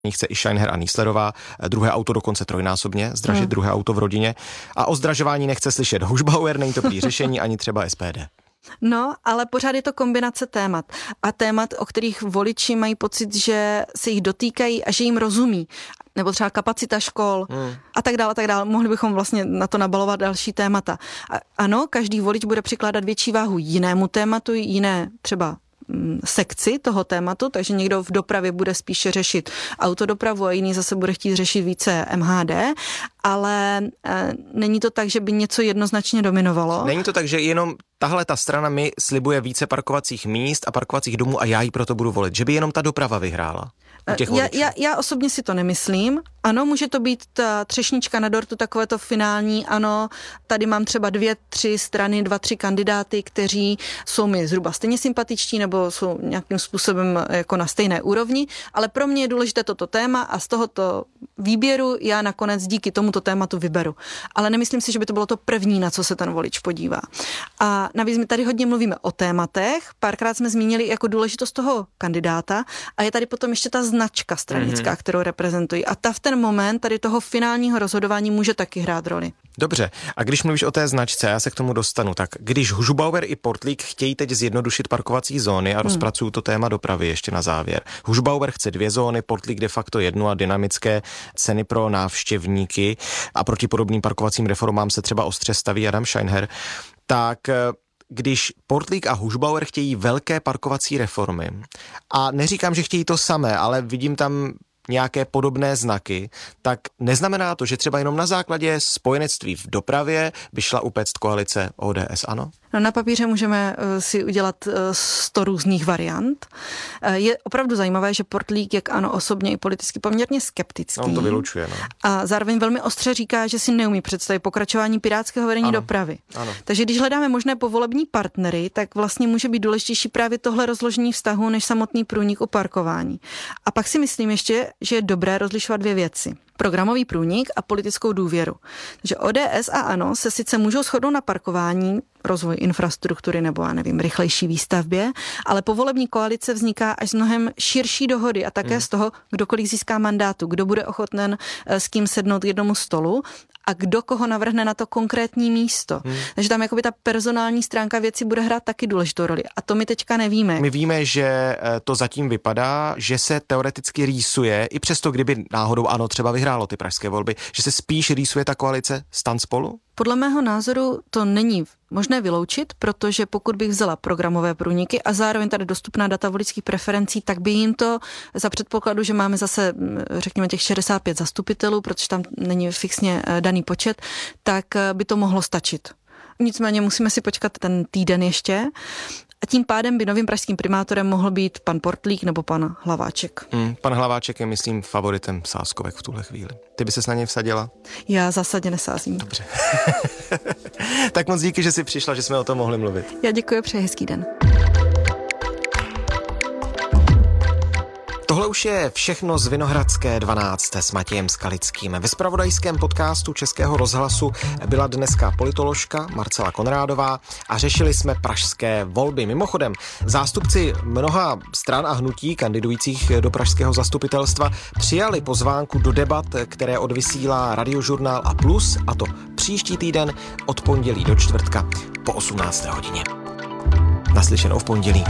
chce i Scheinher a Nieslerová, druhé auto dokonce trojnásobně zdražit, druhé auto v rodině. A o zdražování nechce slyšet Hušbauer, není to prý řešení ani třeba SPD. No, ale pořád je to kombinace témat. A témat, o kterých voliči mají pocit, že se jich dotýkají a že jim rozumí. Nebo třeba kapacita škol a tak dále, a tak dále. Mohli bychom vlastně na to nabalovat další témata. A ano, každý volič bude přikládat větší váhu jinému tématu, jiné třeba sekci toho tématu, takže někdo v dopravě bude spíše řešit autodopravu a jiný zase bude chtít řešit více MHD, ale není to tak, že by něco jednoznačně dominovalo. Není to tak, že jenom tahle ta strana mi slibuje více parkovacích míst a parkovacích domů a já ji proto budu volit, že by jenom ta doprava vyhrála. Já osobně si to nemyslím. Ano, může to být ta třešnička na dortu, takové to finální, ano, tady mám třeba 2-3 strany, 2-3 kandidáty, kteří jsou mi zhruba stejně sympatičtí nebo jsou nějakým způsobem jako na stejné úrovni, ale pro mě je důležité toto téma a z tohoto výběru já nakonec díky tomuto tématu vyberu. Ale nemyslím si, že by to bylo to první, na co se ten volič podívá. A navíc my tady hodně mluvíme o tématech, párkrát jsme zmínili jako důležitost toho kandidáta a je tady potom ještě ta značka stranická, kterou reprezentují. A ta v ten moment tady toho finálního rozhodování může taky hrát roli. Dobře, a když mluvíš o té značce, já se k tomu dostanu, tak když Hušbauer i Portlík chtějí teď zjednodušit parkovací zóny a rozpracují to téma dopravy ještě na závěr. Hušbauer chce 2 zóny, Portlík de facto 1 a dynamické ceny pro návštěvníky a proti podobným parkovacím reformám se třeba ostře staví Adam Scheinher, tak když Portlík a Hušbauer chtějí velké parkovací reformy a neříkám, že chtějí to samé, ale vidím tam nějaké podobné znaky, tak neznamená to, že třeba jenom na základě spojenectví v dopravě by šla upéct koalice ODS, ano? No, na papíře můžeme si udělat 100 různých variant. Je opravdu zajímavé, že Portlík, jak ano, osobně i politicky poměrně skeptický. On to vylučuje, no. A zároveň velmi ostře říká, že si neumí představit pokračování pirátského vedení dopravy. Ano. Takže když hledáme možné povolební partnery, tak vlastně může být důležitější právě tohle rozložení vztahu než samotný průnik o parkování. A pak si myslím ještě, že je dobré rozlišovat 2 věci. Programový průnik a politickou důvěru. Takže ODS a ANO se sice můžou shodnout na parkování, rozvoj infrastruktury nebo, já nevím, rychlejší výstavbě, ale povolební koalice vzniká až z mnohem širší dohody a také z toho, kdo kolik získá mandátu, kdo bude ochoten s kým sednout k jednomu stolu a kdo koho navrhne na to konkrétní místo. Takže tam jakoby ta personální stránka věci bude hrát taky důležitou roli. A to my teďka nevíme. My víme, že to zatím vypadá, že se teoreticky rýsuje, i přesto, kdyby náhodou ANO třeba vyhrálo ty pražské volby, že se spíš rýsuje ta koalice STAN spolu? Podle mého názoru to není možné vyloučit, protože pokud bych vzala programové průniky a zároveň tady dostupná data voličských preferencí, tak by jim to za předpokladu, že máme zase, řekněme, těch 65 zastupitelů, protože tam není fixně daný počet, tak by to mohlo stačit. Nicméně musíme si počkat ten týden ještě. A tím pádem by novým pražským primátorem mohl být pan Portlík nebo pan Hlaváček. Pan Hlaváček je, myslím, favoritem sázkovek v tuhle chvíli. Ty by ses na něj vsadila? Já zásadně nesázím. Dobře. Tak moc díky, že jsi přišla, že jsme o tom mohli mluvit. Já děkuji, přeji hezký den. Tohle už je všechno z Vinohradské 12 s Matějem Skalickým. Ve zpravodajském podcastu Českého rozhlasu byla dneska politoložka Marcela Konrádová a řešili jsme pražské volby. Mimochodem, zástupci mnoha stran a hnutí kandidujících do pražského zastupitelstva přijali pozvánku do debat, které odvysílá Radiožurnál a Plus, a to příští týden od pondělí do čtvrtka po 18. hodině. Naslyšenou v pondělí.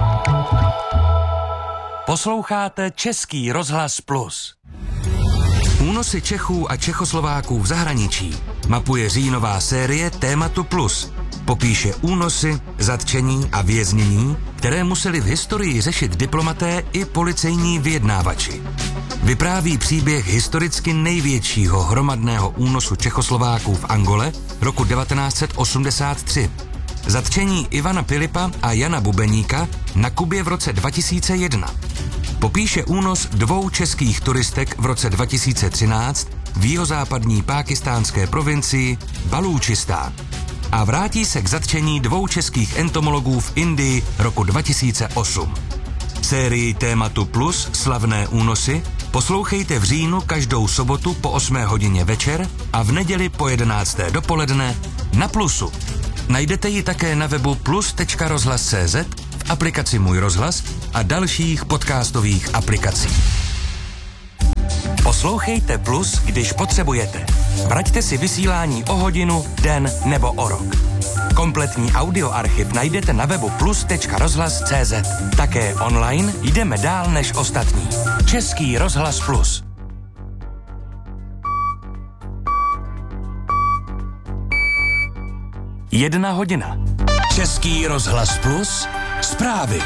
Posloucháte Český rozhlas Plus. Únosy Čechů a Čechoslováků v zahraničí mapuje říjnová série Tématu Plus. Popíše únosy, zatčení a věznění, které museli v historii řešit diplomaté i policejní vyjednávači. Vypráví příběh historicky největšího hromadného únosu Čechoslováků v Angole roku 1983. Zatčení Ivana Pilipa a Jana Bubeníka na Kubě v roce 2001. Popíše únos 2 českých turistek v roce 2013 v jihozápadní pákistánské provincii Balúčistán. A vrátí se k zatčení 2 českých entomologů v Indii roku 2008. Sérii Tématu Plus Slavné únosy poslouchejte v říjnu každou sobotu po 8 hodině večer a v neděli po 11. dopoledne na Plusu. Najdete ji také na webu plus.rozhlas.cz, v aplikaci Můj rozhlas a dalších podcastových aplikacích. Poslouchejte Plus, když potřebujete. Vraťte si vysílání o hodinu, den nebo o rok. Kompletní audioarchiv najdete na webu plus.rozhlas.cz. Také online jdeme dál než ostatní. Český rozhlas Plus. Jedna hodina. Český rozhlas Plus. Zprávy.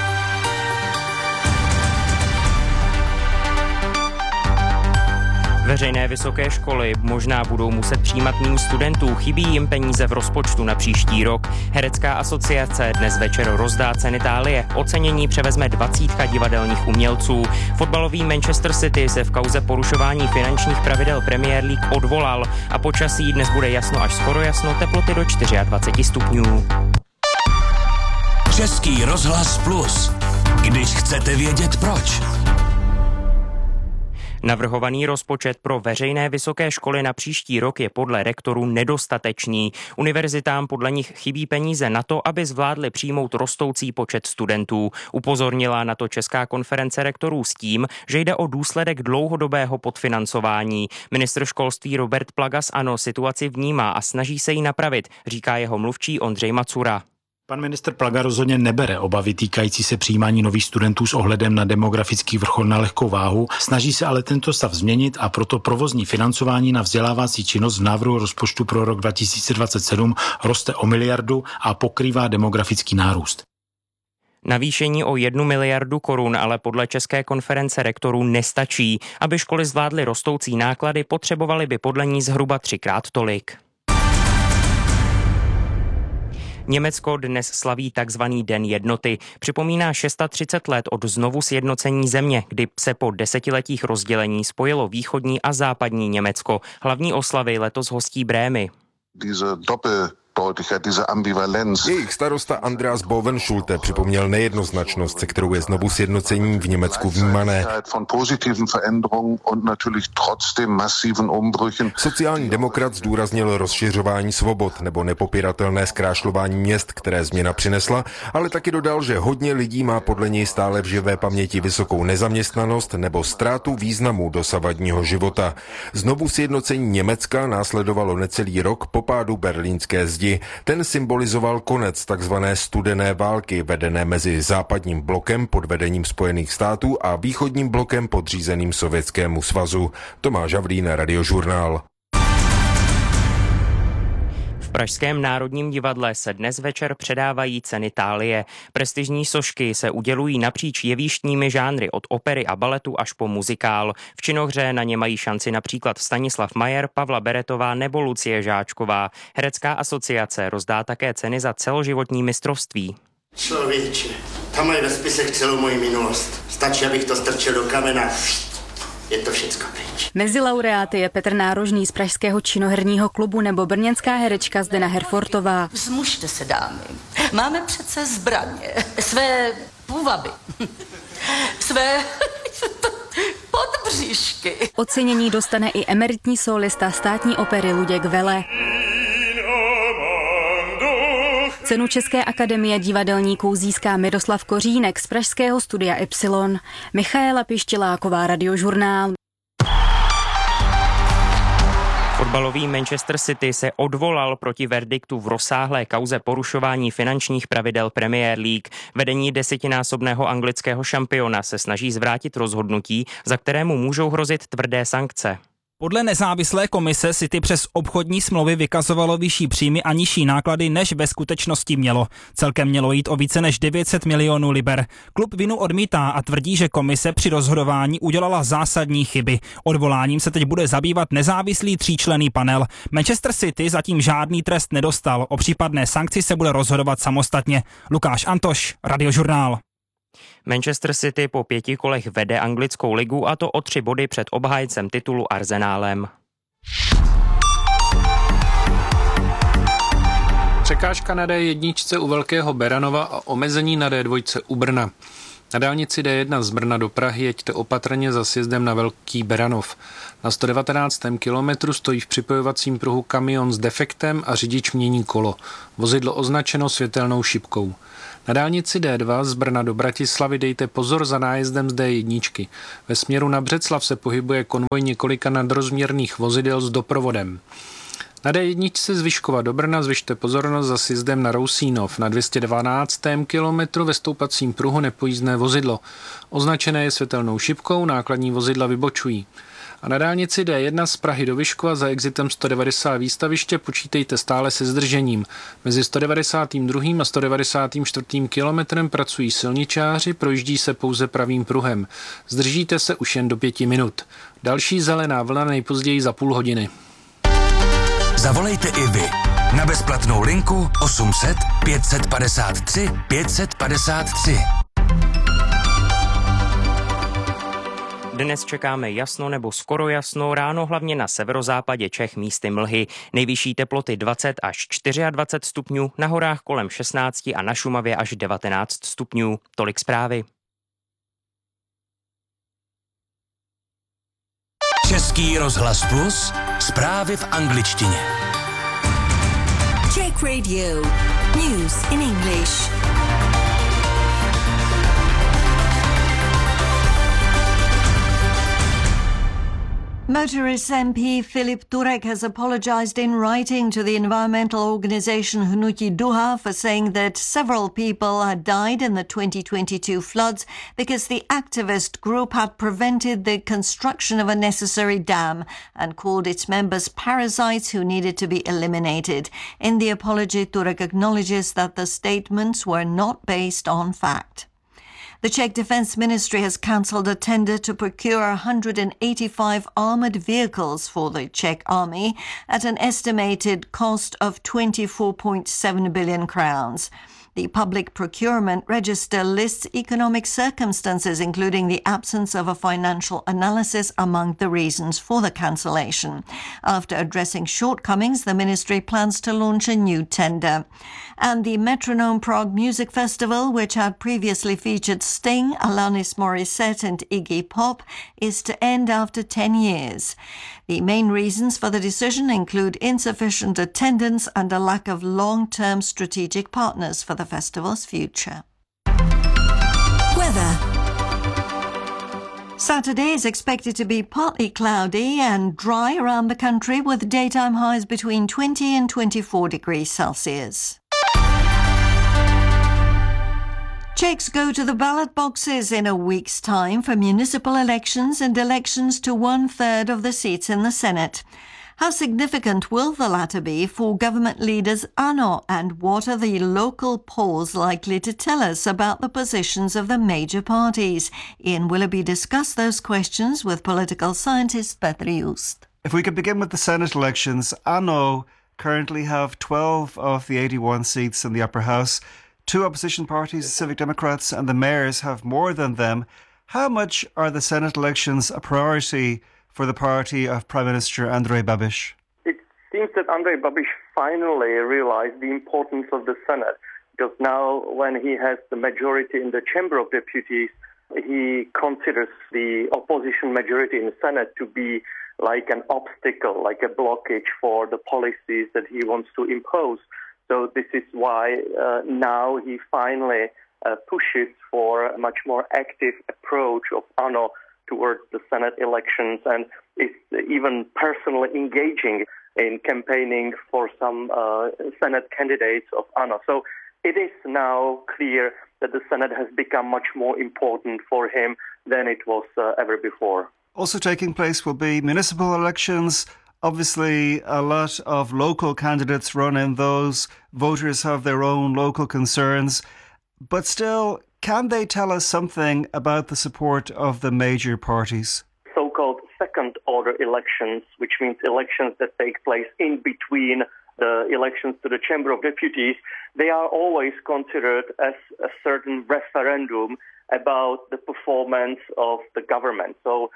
Veřejné vysoké školy možná budou muset přijímat méně studentů, chybí jim peníze v rozpočtu na příští rok. Herecká asociace dnes večer rozdá ceny Itálie. Ocenění převezme 20 divadelních umělců. Fotbalový Manchester City se v kauze porušování finančních pravidel Premier League odvolal a počasí dnes bude jasno až skoro jasno, teploty do 24 stupňů. Český rozhlas Plus. Když chcete vědět proč. Navrhovaný rozpočet pro veřejné vysoké školy na příští rok je podle rektorů nedostatečný. Univerzitám podle nich chybí peníze na to, aby zvládli přijmout rostoucí počet studentů. Upozornila na to Česká konference rektorů s tím, že jde o důsledek dlouhodobého podfinancování. Ministr školství Robert Plaga z ANO situaci vnímá a snaží se ji napravit, říká jeho mluvčí Ondřej Macura. Pan ministr Plaga rozhodně nebere obavy týkající se přijímání nových studentů s ohledem na demografický vrchol na lehkou váhu, snaží se ale tento stav změnit a proto provozní financování na vzdělávací činnost v návrhu rozpočtu pro rok 2027 roste o 1 miliardu a pokrývá demografický nárůst. Navýšení o 1 miliardu korun ale podle České konference rektorů nestačí. Aby školy zvládly rostoucí náklady, potřebovaly by podle ní zhruba 3x tolik. Německo dnes slaví takzvaný Den jednoty. Připomíná 630 let od znovu sjednocení země, kdy se po desetiletích rozdělení spojilo východní a západní Německo. Hlavní oslavy letos hostí Brémy. Jejich starosta Andreas Bovenschulte připomněl nejednoznačnost, se kterou je znovu sjednocení v Německu vnímané. Sociální demokrat zdůraznil rozšiřování svobod nebo nepopiratelné zkrášlování měst, které změna přinesla, ale taky dodal, že hodně lidí má podle něj stále v živé paměti vysokou nezaměstnanost nebo ztrátu významu dosavadního života. Znovu sjednocení Německa následovalo necelý rok po pádu berlínské zdi. Ten symbolizoval konec takzvané studené války vedené mezi západním blokem pod vedením Spojených států a východním blokem podřízeným Sovětskému svazu. Tomáš Havlín, Radiožurnál. V Pražském národním divadle se dnes večer předávají ceny Itálie. Prestižní sošky se udělují napříč jevištními žánry od opery a baletu až po muzikál. V činohře na ně mají šanci například Stanislav Majer, Pavla Beretová nebo Lucie Žáčková. Herecká asociace rozdá také ceny za celoživotní mistrovství. Člověče, tam mají ve spisech celou moji minulost. Stačí, abych to strčil do kamena. Je to všecko pryč. Mezi laureáty je Petr Nárožný z pražského činoherního klubu nebo brněnská herečka Zdena Herfortová. Vzmužte se, dámy. Máme přece zbraně. Své půvaby. Své podbříšky. Ocenění dostane i emeritní solista státní opery Luděk Vele. Cenu České akademie divadelníků získá Miroslav Kořínek z pražského studia Y. Michaela Pištěláková, Radiožurnál. Fotbalový Manchester City se odvolal proti verdiktu v rozsáhlé kauze porušování finančních pravidel Premier League. Vedení 10násobného anglického šampiona se snaží zvrátit rozhodnutí, za kterému můžou hrozit tvrdé sankce. Podle nezávislé komise City přes obchodní smlouvy vykazovalo vyšší příjmy a nižší náklady, než ve skutečnosti mělo. Celkem mělo jít o více než 900 milionů liber. Klub vinu odmítá a tvrdí, že komise při rozhodování udělala zásadní chyby. Odvoláním se teď bude zabývat nezávislý 3členný panel. Manchester City zatím žádný trest nedostal. O případné sankci se bude rozhodovat samostatně. Lukáš Antoš, Radiožurnál. Manchester City po 5 kolech vede anglickou ligu a to o 3 body před obhájcem titulu Arsenálem. Překážka na D1 u Velkého Beranova a omezení na D2 u Brna. Na dálnici D1 z Brna do Prahy jeďte opatrně za sjezdem na Velký Beranov. Na 119. kilometru stojí v připojovacím pruhu kamion s defektem a řidič mění kolo. Vozidlo označeno světelnou šipkou. Na dálnici D2 z Brna do Bratislavy dejte pozor za nájezdem z D1. Ve směru na Břeclav se pohybuje konvoj několika nadrozměrných vozidel s doprovodem. Na D1 z Vyškova do Brna zvyšte pozornost za sjezdem na Rousínov. Na 212. kilometru ve stoupacím pruhu nepojízdné vozidlo. Označené je světelnou šipkou, nákladní vozidla vybočují. A na dálnici D1 z Prahy do Vyškova za exitem 190 výstaviště počítejte stále se zdržením. Mezi 192. a 194. kilometrem pracují silničáři, projíždí se pouze pravým pruhem. Zdržíte se už jen do 5 minut. Další zelená vlna nejpozději za půl hodiny. Zavolejte i vy na bezplatnou linku 800 553 553. Dnes čekáme jasno nebo skoro jasno, ráno hlavně na severozápadě Čech místy mlhy. Nejvyšší teploty 20 až 24 stupňů, na horách kolem 16 a na Šumavě až 19 stupňů. Tolik zprávy. Český rozhlas Plus, zprávy v angličtině. Czech Radio, news in English. Motorist MP Filip Turek has apologized in writing to the environmental organization Hnutí Duha for saying that several people had died in the 2022 floods because the activist group had prevented the construction of a necessary dam and called its members parasites who needed to be eliminated. In the apology, Turek acknowledges that the statements were not based on fact. The Czech Defence Ministry has cancelled a tender to procure 185 armoured vehicles for the Czech army at an estimated cost of 24.7 billion crowns. The public procurement register lists economic circumstances, including the absence of a financial analysis, among the reasons for the cancellation. After addressing shortcomings, the ministry plans to launch a new tender. And the Metronome Prague Music Festival, which had previously featured Sting, Alanis Morissette and Iggy Pop, is to end after 10 years. The main reasons for the decision include insufficient attendance and a lack of long-term strategic partners for the festival's future. Weather. Saturday is expected to be partly cloudy and dry around the country with daytime highs between 20 and 24 degrees Celsius. Czechs go to the ballot boxes in a week's time for municipal elections and elections to 1/3 of the seats in the Senate. How significant will the latter be for government leaders ANO, and what are the local polls likely to tell us about the positions of the major parties? Ian Willoughby discussed those questions with political scientist Petr Just. If we could begin with the Senate elections, ANO currently have 12 of the 81 seats in the upper house. Two opposition parties, the Civic Democrats and the Mayors, have more than them. How much are the Senate elections a priority for the party of Prime Minister Andrej Babiš? It seems that Andrej Babiš finally realized the importance of the Senate, because now when he has the majority in the Chamber of Deputies, he considers the opposition majority in the Senate to be like an obstacle, like a blockage for the policies that he wants to impose. So this is why now he finally pushes for a much more active approach of ANO towards the Senate elections, and is even personally engaging in campaigning for some Senate candidates of ANO. So it is now clear that the Senate has become much more important for him than it was ever before. Also taking place will be municipal elections. Obviously, a lot of local candidates run in those. Voters have their own local concerns. But still, can they tell us something about the support of the major parties? So-called second-order elections, which means elections that take place in between the elections to the Chamber of Deputies, they are always considered as a certain referendum about the performance of the government. So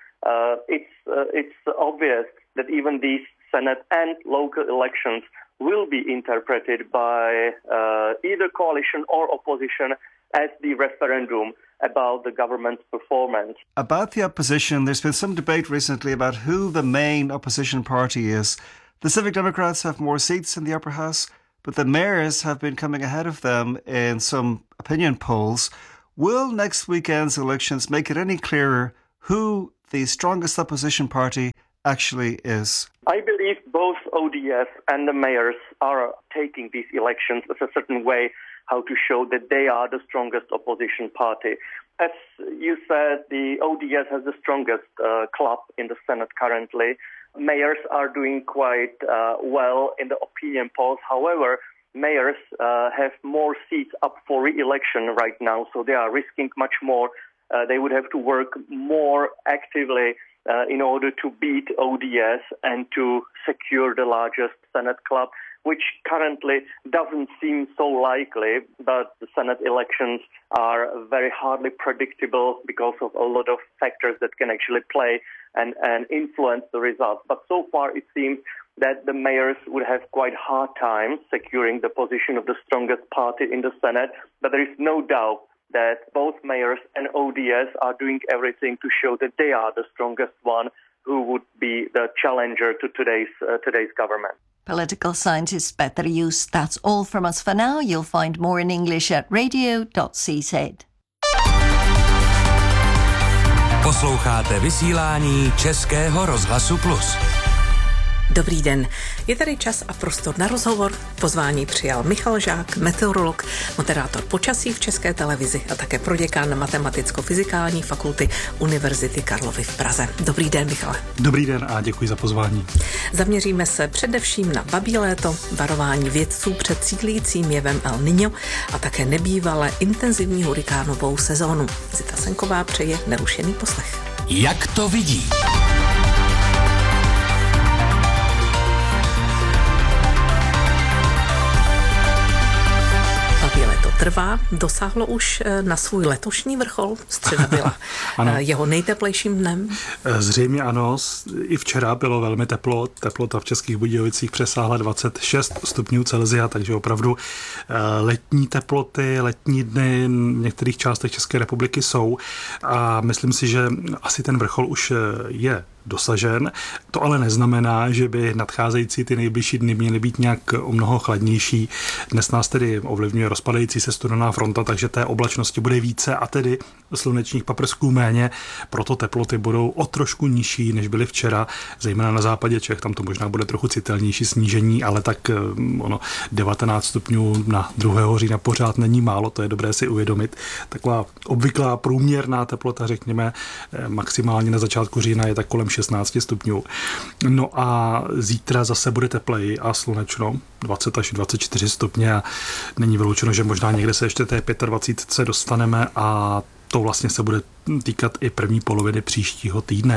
it's obvious that even these Senate and local elections will be interpreted by either coalition or opposition as the referendum about the government's performance. About the opposition, there's been some debate recently about who the main opposition party is. The Civic Democrats have more seats in the upper house. but the mayors have been coming ahead of them in some opinion polls. Will next weekend's elections make it any clearer who the strongest opposition party actually is? I believe both ODS and the mayors are taking these elections as a certain way how to show that they are the strongest opposition party. As you said, the ODS has the strongest club in the Senate currently. Mayors are doing quite well in the opinion polls. However, mayors have more seats up for re-election right now, so they are risking much more. They would have to work more actively in order to beat ODS and to secure the largest Senate club, which currently doesn't seem so likely, but the Senate elections are very hardly predictable because of a lot of factors that can actually play and influence the results. But so far it seems that the mayors would have quite hard time securing the position of the strongest party in the Senate, but there is no doubt that both mayors and ODS are doing everything to show that they are the strongest one who would be the challenger to today's government. Political scientist Petr Jus. That's all from us for now. You'll find more in English at radio.cz. Posloucháte vysílání Českého rozhlasu Plus. Dobrý den. Je tady čas a prostor na rozhovor. Pozvání přijal Michal Žák, meteorolog, moderátor počasí v České televizi a také proděkán Matematicko-fyzikální fakulty Univerzity Karlovy v Praze. Dobrý den, Michale. Dobrý den a děkuji za pozvání. Zaměříme se především na babí léto, varování vědců před sílícím jevem El Niño a také nebývale intenzivní hurikánovou sezónu. Zita Senková přeje nerušený poslech. Jak to vidí? Trvá, dosáhlo už na svůj letošní vrchol, středa byla jeho nejteplejším dnem? Zřejmě ano, i včera bylo velmi teplo, teplota v Českých Budějovicích přesáhla 26 stupňů Celsia, takže opravdu letní teploty, letní dny v některých částech České republiky jsou a myslím si, že asi ten vrchol už je dosažen. To ale neznamená, že by nadcházející ty nejbližší dny měly být nějak o mnoho chladnější. Dnes nás tedy ovlivňuje rozpadající se studená fronta, takže té oblačnosti bude více a tedy slunečních paprsků méně, proto teploty budou o trošku nižší, než byly včera, zejména na západě Čech, tam to možná bude trochu citelnější snížení, ale tak 19 stupňů na 2. října pořád není málo, to je dobré si uvědomit. Taková obvyklá průměrná teplota, řekněme, maximálně na začátku října je tak kolem 16 stupňů. No a zítra zase bude tepleji a slunečno, 20 až 24 stupně a není vyloučeno, že možná někde se ještě té 25 dostaneme a to vlastně se bude týkat i první poloviny příštího týdne.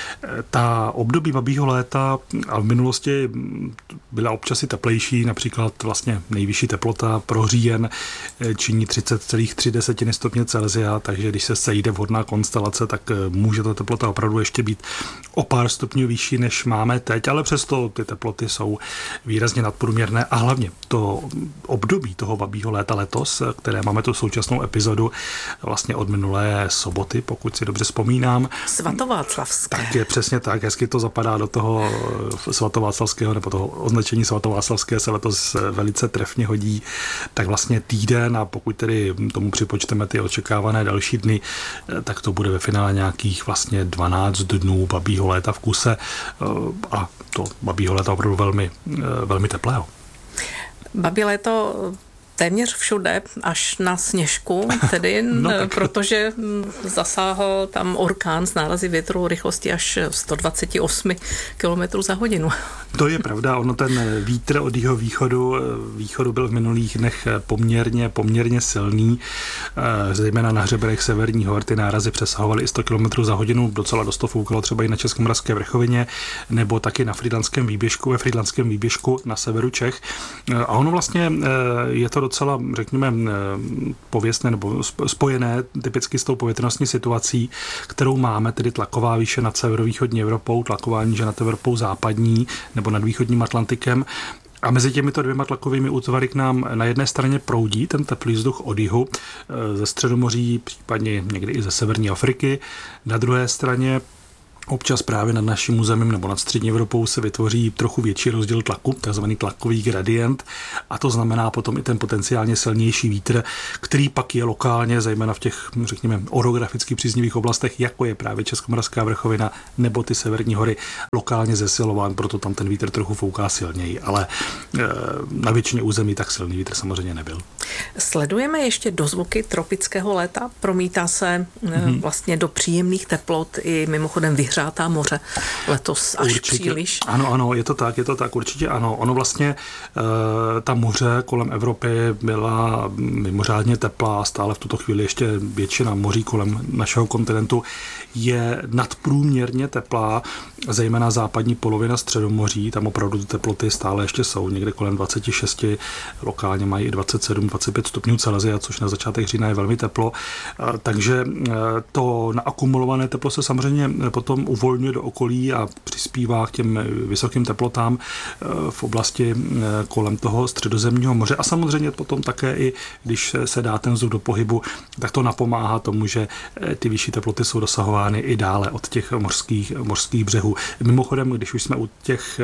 Ta období babího léta a v minulosti byla občas i teplejší, například vlastně nejvyšší teplota pro říjen činí 30,3 stupně Celsia, takže když se sejde vhodná konstelace, tak může ta teplota opravdu ještě být o pár stupňů vyšší, než máme teď, ale přesto ty teploty jsou výrazně nadprůměrné a hlavně to období toho babího léta letos, které máme tu současnou epizodu vlastně od minulé soboty, pokud si dobře vzpomínám. Svatováclavské. Tak je přesně tak, hezky to zapadá do toho svatováclavského, nebo toho označení svatováclavské se letos velice trefně hodí, tak vlastně týden a pokud tedy tomu připočteme ty očekávané další dny, tak to bude ve finále nějakých vlastně 12 dnů babího léta v kuse a to babího léta opravdu velmi, velmi teplého. Babí léto téměř všude, až na Sněžku, tedy, protože zasáhl tam orkán s nárazy větru rychlosti až 128 km za hodinu. To je pravda, ono ten vítr od jeho východu byl v minulých dnech poměrně silný, zejména na hřebenech severních hor ty nárazy přesahovaly i 100 km za hodinu, docela dost to foukalo třeba i na Českomoravské vrchovině, nebo taky na Frýdlantském výběžku na severu Čech. A ono vlastně je to docela, řekněme, pověstné nebo spojené typicky s tou povětrnostní situací, kterou máme, tedy tlaková výše nad severovýchodní Evropou, tlaková níže nad Evropou západní nebo nad východním Atlantikem. A mezi těmito dvěma tlakovými útvary k nám na jedné straně proudí ten teplý vzduch od jihu ze Středomoří, případně někdy i ze severní Afriky. Na druhé straně občas právě nad naším územím nebo nad střední Evropou se vytvoří trochu větší rozdíl tlaku, takzvaný tlakový gradient, a to znamená potom i ten potenciálně silnější vítr, který pak je lokálně, zejména v těch, řekněme, orograficky příznivých oblastech, jako je právě Českomoravská vrchovina nebo ty severní hory, lokálně zesilován, proto tam ten vítr trochu fouká silněji, ale na většině území tak silný vítr samozřejmě nebyl. Sledujeme ještě dozvuky tropického léta, promítá se vlastně do příjemných teplot i mimochodem vyhřátá moře letos až určitě, příliš. Ano, je to tak, určitě ano. Ono vlastně ta moře kolem Evropy byla mimořádně teplá, stále v tuto chvíli ještě většina moří kolem našeho kontinentu je nadprůměrně teplá, zejména západní polovina Středomoří, tam opravdu ty teploty stále ještě jsou někde kolem 26, lokálně mají i 27-25 stupňů Celsia, což na začátek října je velmi teplo, takže to naakumulované teplo se samozřejmě potom uvolňuje do okolí a přispívá k těm vysokým teplotám v oblasti kolem toho Středozemního moře a samozřejmě potom také i když se dá ten vzduch do pohybu, tak to napomáhá tomu, že ty vyšší teploty jsou dosahovány i dále od těch mořských břehů. Mimochodem, když už jsme u těch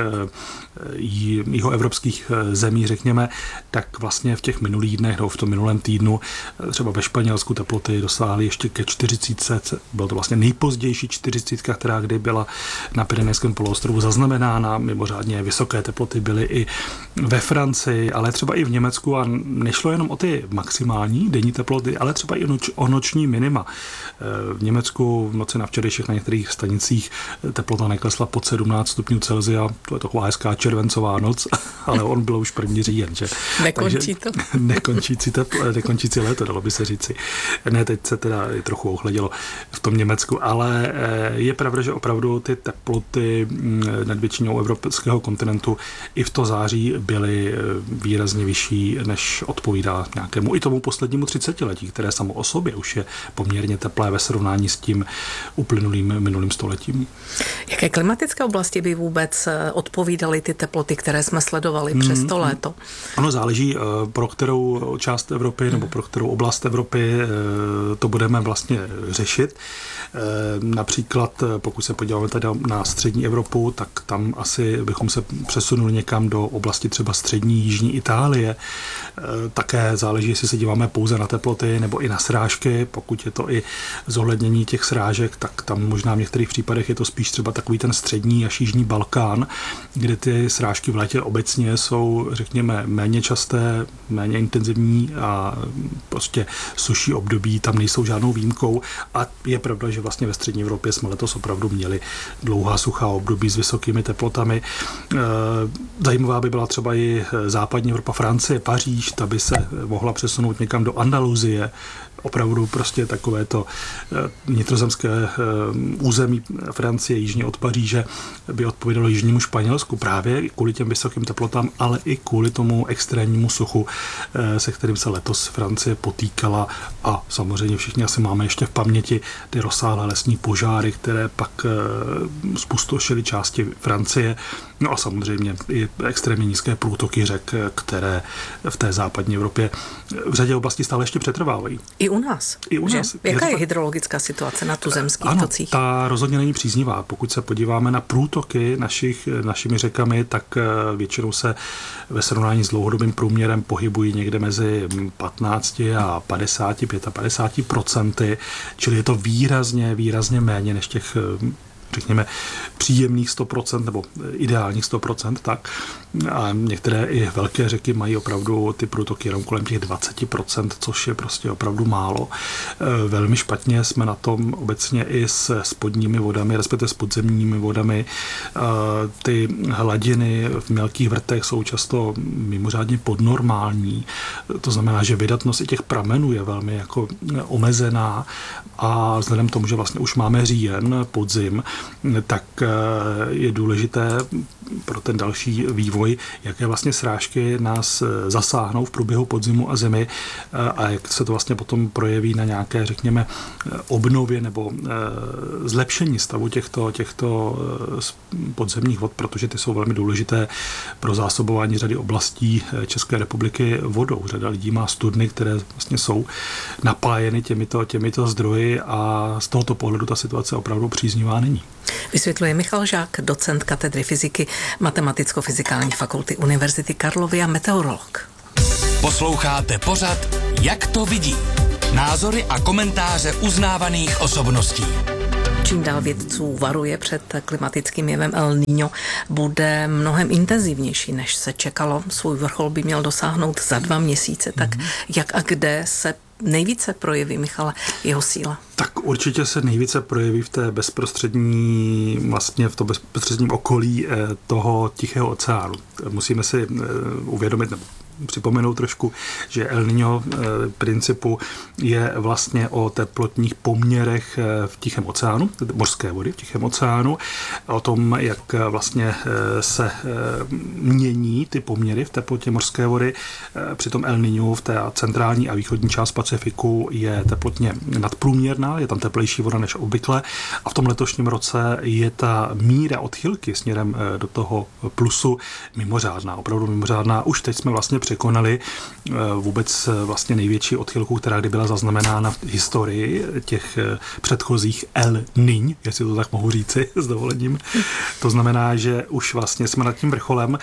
jihoevropských zemí, řekněme, tak vlastně v těch minulých dnech, v tom minulém týdnu, třeba ve Španělsku teploty dosáhly ještě ke 40. Bylo to vlastně nejpozdější 40, která kdy byla na Pyrenejském poloostrovu zaznamenána. Mimořádně vysoké teploty byly i ve Francii, ale třeba i v Německu a nešlo jenom o ty maximální denní teploty, ale třeba i o noční minima. V Německu v noci na včerejších na některých stanicích teplota neklesla pod 17 stupňů Celsia. To je taková hezká červencová noc, ale on byl už 1. říjen, že? Nekončí to. Nekončící léto, dalo by se říci. Ne, teď se teda trochu ochladilo v tom Německu, ale je pravda, že opravdu ty teploty nad většinou evropského kontinentu i v to září byly výrazně vyšší, než odpovídá nějakému i tomu poslednímu 30letí, které samo o sobě už je poměrně teplé ve srovnání s tím uplynulým minulým stoletím. Jaké klimatické oblasti by vůbec odpovídaly ty teploty, které jsme sledovali přes to léto? Ono záleží, pro kterou část Evropy nebo pro kterou oblast Evropy to budeme vlastně řešit. Například, pokud se podíváme tady na střední Evropu, tak tam asi bychom se přesunuli někam do oblasti třeba střední, jižní Itálie. Také záleží, jestli se díváme pouze na teploty nebo i na srážky. Pokud je to i zohlednění těch srážek, tak tam možná v některých případech je to spíš třeba takový ten střední až jižní Balkán, kde ty srážky v létě obecně jsou, řekněme, méně časté, méně intenzivní a prostě suší období tam nejsou žádnou výjimkou. A je pravda, že vlastně ve střední Evropě jsme letos opravdu měli dlouhá suchá období s vysokými teplotami. Zajímavá by byla třeba i západní Evropa, Francie, Paříž, ta by se mohla přesunout někam do Andaluzie. Opravdu prostě takovéto vnitrozemské území Francie jižně od Paříže by odpovídalo jižnímu Španělsku právě kvůli těm vysokým teplotám, ale i kvůli tomu extrémnímu suchu, se kterým se letos Francie potýkala a samozřejmě všichni asi máme ještě v paměti ty rozsáhlé lesní požáry, které pak zpustošily části Francie. No a samozřejmě i extrémně nízké průtoky řek, které v té západní Evropě v řadě oblastí stále ještě přetrvávají. I u nás. Jaká je hydrologická situace na tuzemských tocích? Ta rozhodně není příznivá. Pokud se podíváme na průtoky našimi řekami, tak většinou se ve srovnání s dlouhodobým průměrem pohybují někde mezi 15 a 55%, čili je to výrazně méně než těch, řekněme, příjemných 100% nebo ideálních 100%, tak. A některé i velké řeky mají opravdu ty průtoky jenom kolem těch 20%, což je prostě opravdu málo. Velmi špatně jsme na tom obecně i s spodními vodami, respektive s podzemními vodami. Ty hladiny v mělkých vrtech jsou často mimořádně podnormální. To znamená, že vydatnost i těch pramenů je velmi jako omezená a vzhledem k tomu, že vlastně už máme říjen, podzim, tak je důležité pro ten další vývoj, jaké vlastně srážky nás zasáhnou v průběhu podzimu a zimy a jak se to vlastně potom projeví na nějaké, řekněme, obnově nebo zlepšení stavu těchto podzemních vod, protože ty jsou velmi důležité pro zásobování řady oblastí České republiky vodou. Řada lidí má studny, které vlastně jsou napájeny těmito zdroji a z tohoto pohledu ta situace opravdu příznivá není. Vysvětluje Michal Žák, docent katedry fyziky Matematicko-fyzikální fakulty Univerzity Karlovy a meteorolog. Posloucháte pořad Jak to vidí? Názory a komentáře uznávaných osobností. Čím dál vědců varuje před klimatickým jevem El Niño, bude mnohem intenzivnější, než se čekalo. Svůj vrchol by měl dosáhnout za 2 měsíce. Tak jak a kde se nejvíce projeví, Michale, jeho síla? Tak určitě se nejvíce projeví v té bezprostřední, vlastně v tom bezprostředním okolí toho Tichého oceánu. Musíme si uvědomit, nebo připomenout trošku, že El Niño principu je vlastně o teplotních poměrech v Tichém oceánu, mořské vody v Tichém oceánu, o tom, jak vlastně se mění ty poměry v teplotě mořské vody. Přitom El Niño v té centrální a východní část Pacifiku je teplotně nadprůměrná, je tam teplejší voda než obvykle a v tom letošním roce je ta míra odchylky směrem do toho plusu mimořádná, opravdu mimořádná. Už teď jsme vlastně překonali vůbec vlastně největší odchylku, která kdy byla zaznamenána v historii těch předchozích El Niñ, jestli to tak mohu říci s dovolením. To znamená, že už vlastně jsme nad tím vrcholem,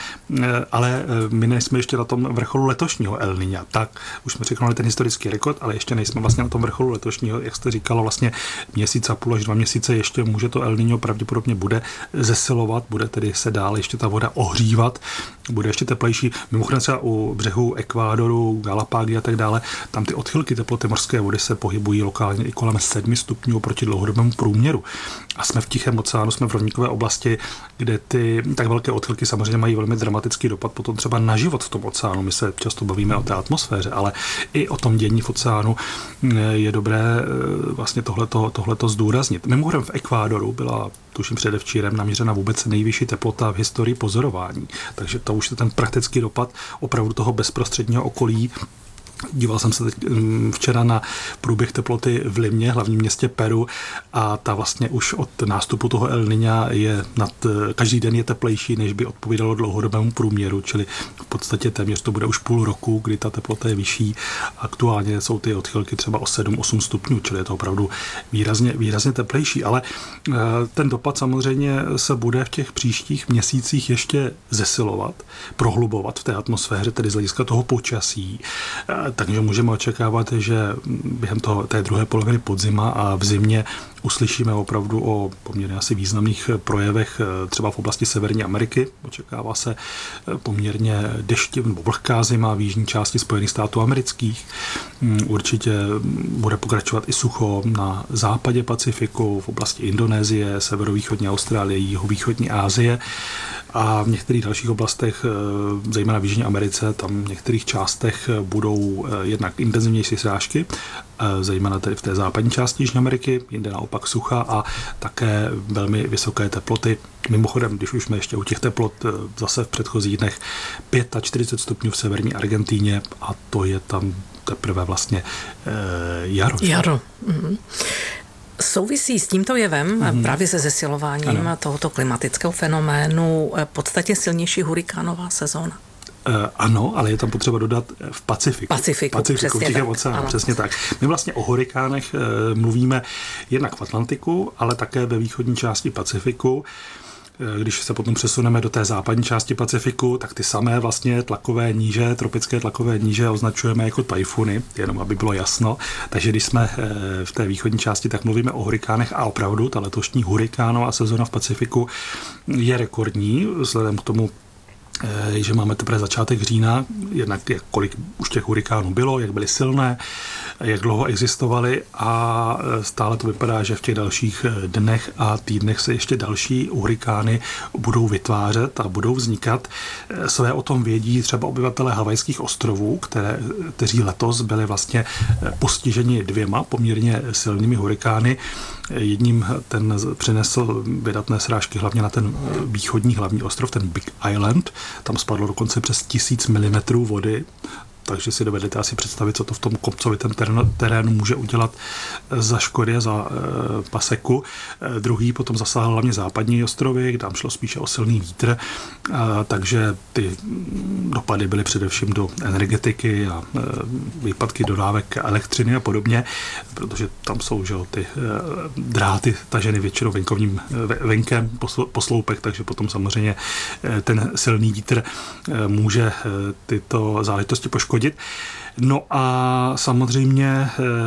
ale my nejsme ještě na tom vrcholu letošního El Niña. Tak už jsme překonali ten historický rekord, ale ještě nejsme vlastně na tom vrcholu letošního, jak jste říkalo, vlastně měsíc a půl až 2 měsíce ještě může to El Niño pravděpodobně bude zesilovat, bude tedy se dál ještě ta voda ohřívat, bude ještě teplejší. Mimochodem třeba u břehu Ekvádoru, Galapágy a tak dále, tam ty odchylky teploty mořské vody se pohybují lokálně i kolem 7 stupňů proti dlouhodobému průměru. A jsme v Tichém oceánu, jsme v rovníkové oblasti, kde ty tak velké odchylky samozřejmě mají velmi dramatický dopad potom třeba na život v tom oceánu. My se často bavíme o té atmosféře, ale i o tom dění v oceánu je dobré vlastně tohleto zdůraznit. Mimochodem v Ekvádoru byla tuším předevčírem naměřena vůbec nejvyšší teplota v historii pozorování. Takže to už je ten praktický dopad opravdu toho bezprostředního okolí. Díval jsem se teď včera na průběh teploty v Limě, hlavním městě Peru, a ta vlastně už od nástupu toho El Niña je každý den je teplejší, než by odpovídalo dlouhodobému průměru, čili v podstatě téměř to bude už půl roku, kdy ta teplota je vyšší. Aktuálně jsou ty odchylky třeba o 7-8 stupňů, čili je to opravdu výrazně teplejší, ale ten dopad samozřejmě se bude v těch příštích měsících ještě zesilovat, prohlubovat v té atmosféře, tedy z hlediska toho počasí. Takže můžeme očekávat, že během té druhé poloviny podzima a v zimě uslyšíme opravdu o poměrně asi významných projevech třeba v oblasti Severní Ameriky. Očekává se poměrně nebo vlhká zima v jižní části Spojených států amerických. Určitě bude pokračovat i sucho na západě Pacifiku, v oblasti Indonésie, severovýchodní Austrálie, jihovýchodní Asie a v některých dalších oblastech, zejména v Jižní Americe, tam v některých částech budou jednak intenzivnější srážky, zejména tedy v té západní části Jižní Ameriky, jinde naopak sucha a také velmi vysoké teploty. Mimochodem, když už jsme ještě u těch teplot, zase v předchozích dnech 45 stupňů v severní Argentíně a to je tam teprve vlastně jaro. Mm-hmm. Souvisí s tímto jevem, právě se zesilováním tohoto klimatického fenoménu, v podstatě silnější hurikánová sezóna. Ano, ale je tam potřeba dodat v Pacifiku, v Tichém oceánu, přesně tak. My vlastně o hurikánech mluvíme jednak v Atlantiku, ale také ve východní části Pacifiku. Když se potom přesuneme do té západní části Pacifiku, tak ty samé vlastně tlakové níže, tropické tlakové níže označujeme jako tajfuny, jenom aby bylo jasno. Takže když jsme v té východní části, tak mluvíme o hurikánech a opravdu ta letošní hurikánová sezona v Pacifiku je rekordní, vzhledem k tomu, že máme teprve začátek října, jednak kolik už těch hurikánů bylo, jak byly silné, jak dlouho existovaly a stále to vypadá, že v těch dalších dnech a týdnech se ještě další hurikány budou vytvářet a budou vznikat. Své o tom vědí třeba obyvatelé Havajských ostrovů, kteří letos byli vlastně postiženi 2 poměrně silnými hurikány. Jedním ten přinesl vydatné srážky hlavně na ten východní hlavní ostrov, ten Big Island. Tam spadlo dokonce přes 1000 mm vody, takže si dovedete asi představit, co to v tom kopcovitém terénu může udělat za škody a za paseku. Druhý potom zasáhl hlavně západní ostrovy, tam šlo spíše o silný vítr, takže ty dopady byly především do energetiky a výpadky dodávek elektřiny a podobně, protože tam jsou že, ty dráty taženy většinou venkem po sloupech, takže potom samozřejmě ten silný vítr může tyto záležitosti poškodit. No a samozřejmě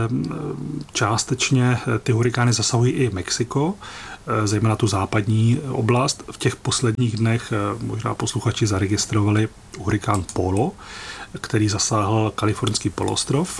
částečně ty hurikány zasahují i Mexiko, zejména tu západní oblast. V těch posledních dnech možná posluchači zaregistrovali hurikán Polo, který zasáhl kalifornský poloostrov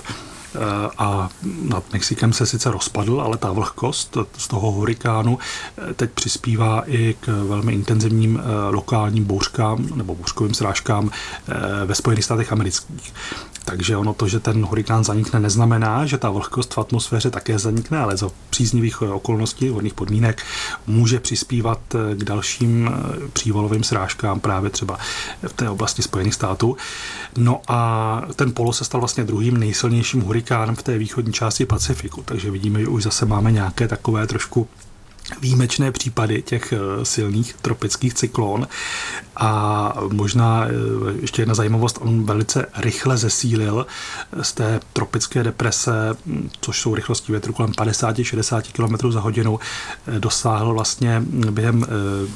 a nad Mexikem se sice rozpadl, ale ta vlhkost z toho hurikánu teď přispívá i k velmi intenzivním lokálním bouřkám nebo bouřkovým srážkám ve Spojených státech amerických. Takže ono to, že ten hurikán zanikne, neznamená, že ta vlhkost v atmosféře také zanikne, ale za příznivých okolností, vhodných podmínek může přispívat k dalším přívalovým srážkám právě třeba v té oblasti Spojených států. No a ten Polo se stal vlastně druhým nejsilnějším hurikánem v té východní části Pacifiku, takže vidíme, že už zase máme nějaké takové trošku výjimečné případy těch silných tropických cyklon a možná ještě jedna zajímavost, on velice rychle zesílil z té tropické deprese, což jsou rychlosti větru kolem 50-60 km za hodinu, dosáhl vlastně během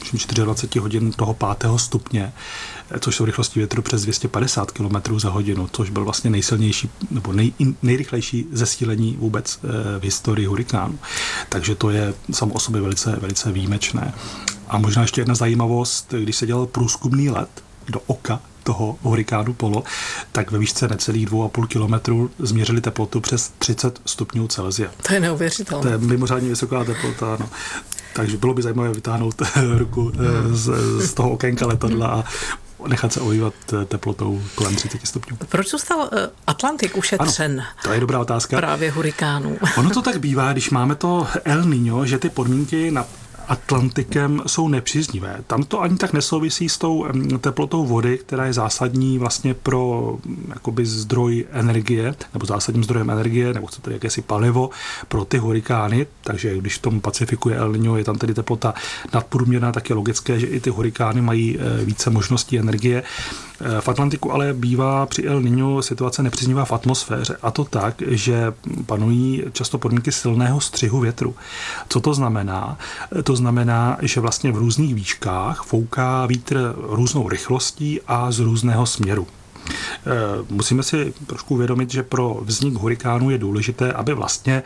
24 hodin toho 5. stupně, což jsou rychlosti větru přes 250 km za hodinu, což byl vlastně nejsilnější nebo nejrychlejší zesílení vůbec v historii hurikánu. Takže to je samo o sobě velice, velice výjimečné. A možná ještě jedna zajímavost, když se dělal průzkumný let do oka toho hurikánu Polo, tak ve výšce necelých 2,5 kilometru změřili teplotu přes 30 stupňů Celsia. To je neuvěřitelné. To je mimořádně vysoká teplota, no. Takže bylo by zajímavé vytáhnout ruku z toho okénka letadla a nechat se ohývat teplotou kolem 30 stupňů. Proč zůstal Atlantik ušetřen? Ano, to je dobrá otázka. Právě hurikánů. Ono to tak bývá, když máme to El Niño, že ty podmínky na Atlantikem jsou nepříznivé. Tam to ani tak nesouvisí s tou teplotou vody, která je zásadní vlastně pro jakoby zdroj energie, nebo zásadním zdrojem energie, nebo chcete jakési palivo pro ty hurikány. Takže když v tom Pacifiku je El Niño, je tam tedy teplota nadprůměrná, tak je logické, že i ty hurikány mají více možností energie. V Atlantiku ale bývá při El Niño situace nepříznivá v atmosféře. A to tak, že panují často podmínky silného střihu větru. Co to znamená? To znamená, že vlastně v různých výškách fouká vítr různou rychlostí a z různého směru. Musíme si trošku uvědomit, že pro vznik hurikánu je důležité, aby vlastně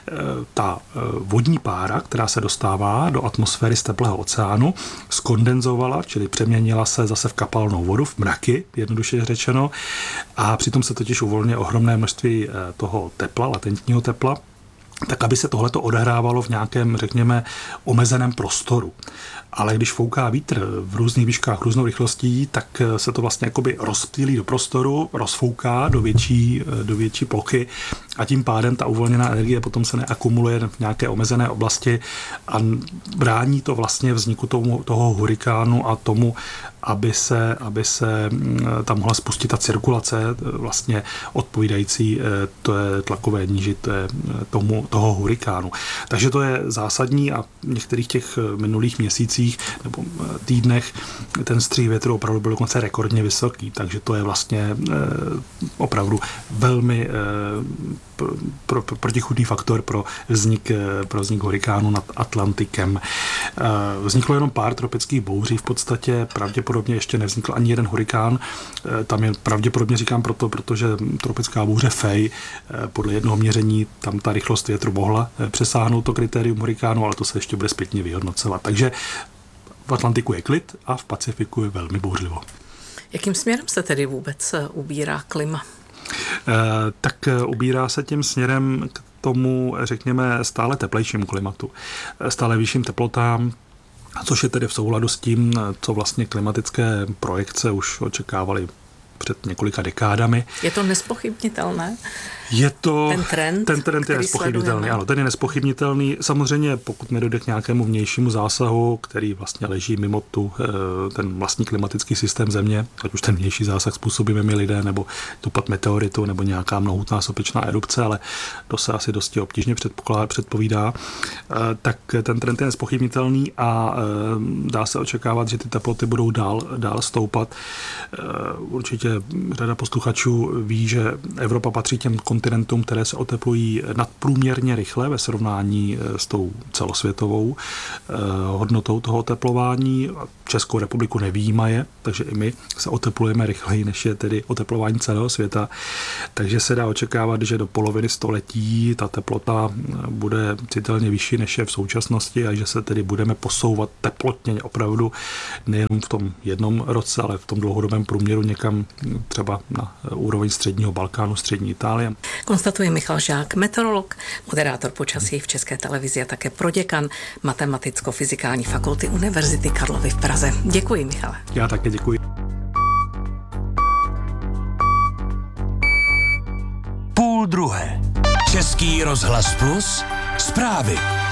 ta vodní pára, která se dostává do atmosféry z teplého oceánu, skondenzovala, čili přeměnila se zase v kapalnou vodu, v mraky, jednoduše řečeno, a přitom se totiž uvolňuje ohromné množství toho tepla, latentního tepla, tak aby se tohleto odehrávalo v nějakém, řekněme, omezeném prostoru. Ale když fouká vítr v různých výškách různou rychlostí, tak se to vlastně jakoby rozptýlí do prostoru, rozfouká do větší plochy a tím pádem ta uvolněná energie potom se neakumuluje v nějaké omezené oblasti a brání to vlastně vzniku toho hurikánu a tomu, aby se tam mohla spustit ta cirkulace vlastně odpovídající tlakové níži toho hurikánu. Takže to je zásadní a v některých těch minulých měsících nebo týdnech ten střih větru opravdu byl dokonce rekordně vysoký, takže to je vlastně opravdu velmi protichůdný faktor pro vznik hurikánu nad Atlantikem. Vzniklo jenom pár tropických bouří, v podstatě pravděpodobně ještě nevznikl ani jeden hurikán. Tam je pravděpodobně říkám protože tropická bouře Fay podle jednoho měření tam ta rychlost větru mohla přesáhnout to kritérium hurikánu, ale to se ještě bude zpětně vyhodnocovat. Takže v Atlantiku je klid a v Pacifiku je velmi bouřlivo. Jakým směrem se tedy vůbec ubírá klima? Tak ubírá se tím směrem k tomu, řekněme, stále teplejšímu klimatu, stále vyšším teplotám, což je tedy v souladu s tím, co vlastně klimatické projekce už očekávali před několika dekádami. Je to nespochybnitelné? Je to, ten trend je nespochybnitelný. Ano, ten je nespochybnitelný. Samozřejmě, pokud nedojde k nějakému vnějšímu zásahu, který vlastně leží mimo ten vlastní klimatický systém Země, ať už ten vnější zásah způsobíme my lidé, nebo dopad meteoritu, nebo nějaká mnohutná sopečná erupce, ale to se asi dosti obtížně předpovídá, tak ten trend je nespochybnitelný a dá se očekávat, že ty teploty budou dál stoupat. Určitě řada posluchačů ví, že Evropa patří těm kontinentům, které se oteplují nadprůměrně rychle ve srovnání s tou celosvětovou hodnotou toho oteplování. Českou republiku nevyjímaje, takže i my se oteplujeme rychleji, než je tedy oteplování celého světa. Takže se dá očekávat, že do poloviny století ta teplota bude citelně vyšší, než je v současnosti a že se tedy budeme posouvat teplotně opravdu nejen v tom jednom roce, ale v tom dlouhodobém průměru někam třeba na úroveň středního Balkánu, střední Itálie. Konstatuje Michal Žák, meteorolog, moderátor počasí v České televizi a také proděkan Matematicko-fyzikální fakulty Univerzity Karlovy v Praze. Děkuji, Michale. Já také děkuji. Půl druhé. Český rozhlas Plus. Zprávy.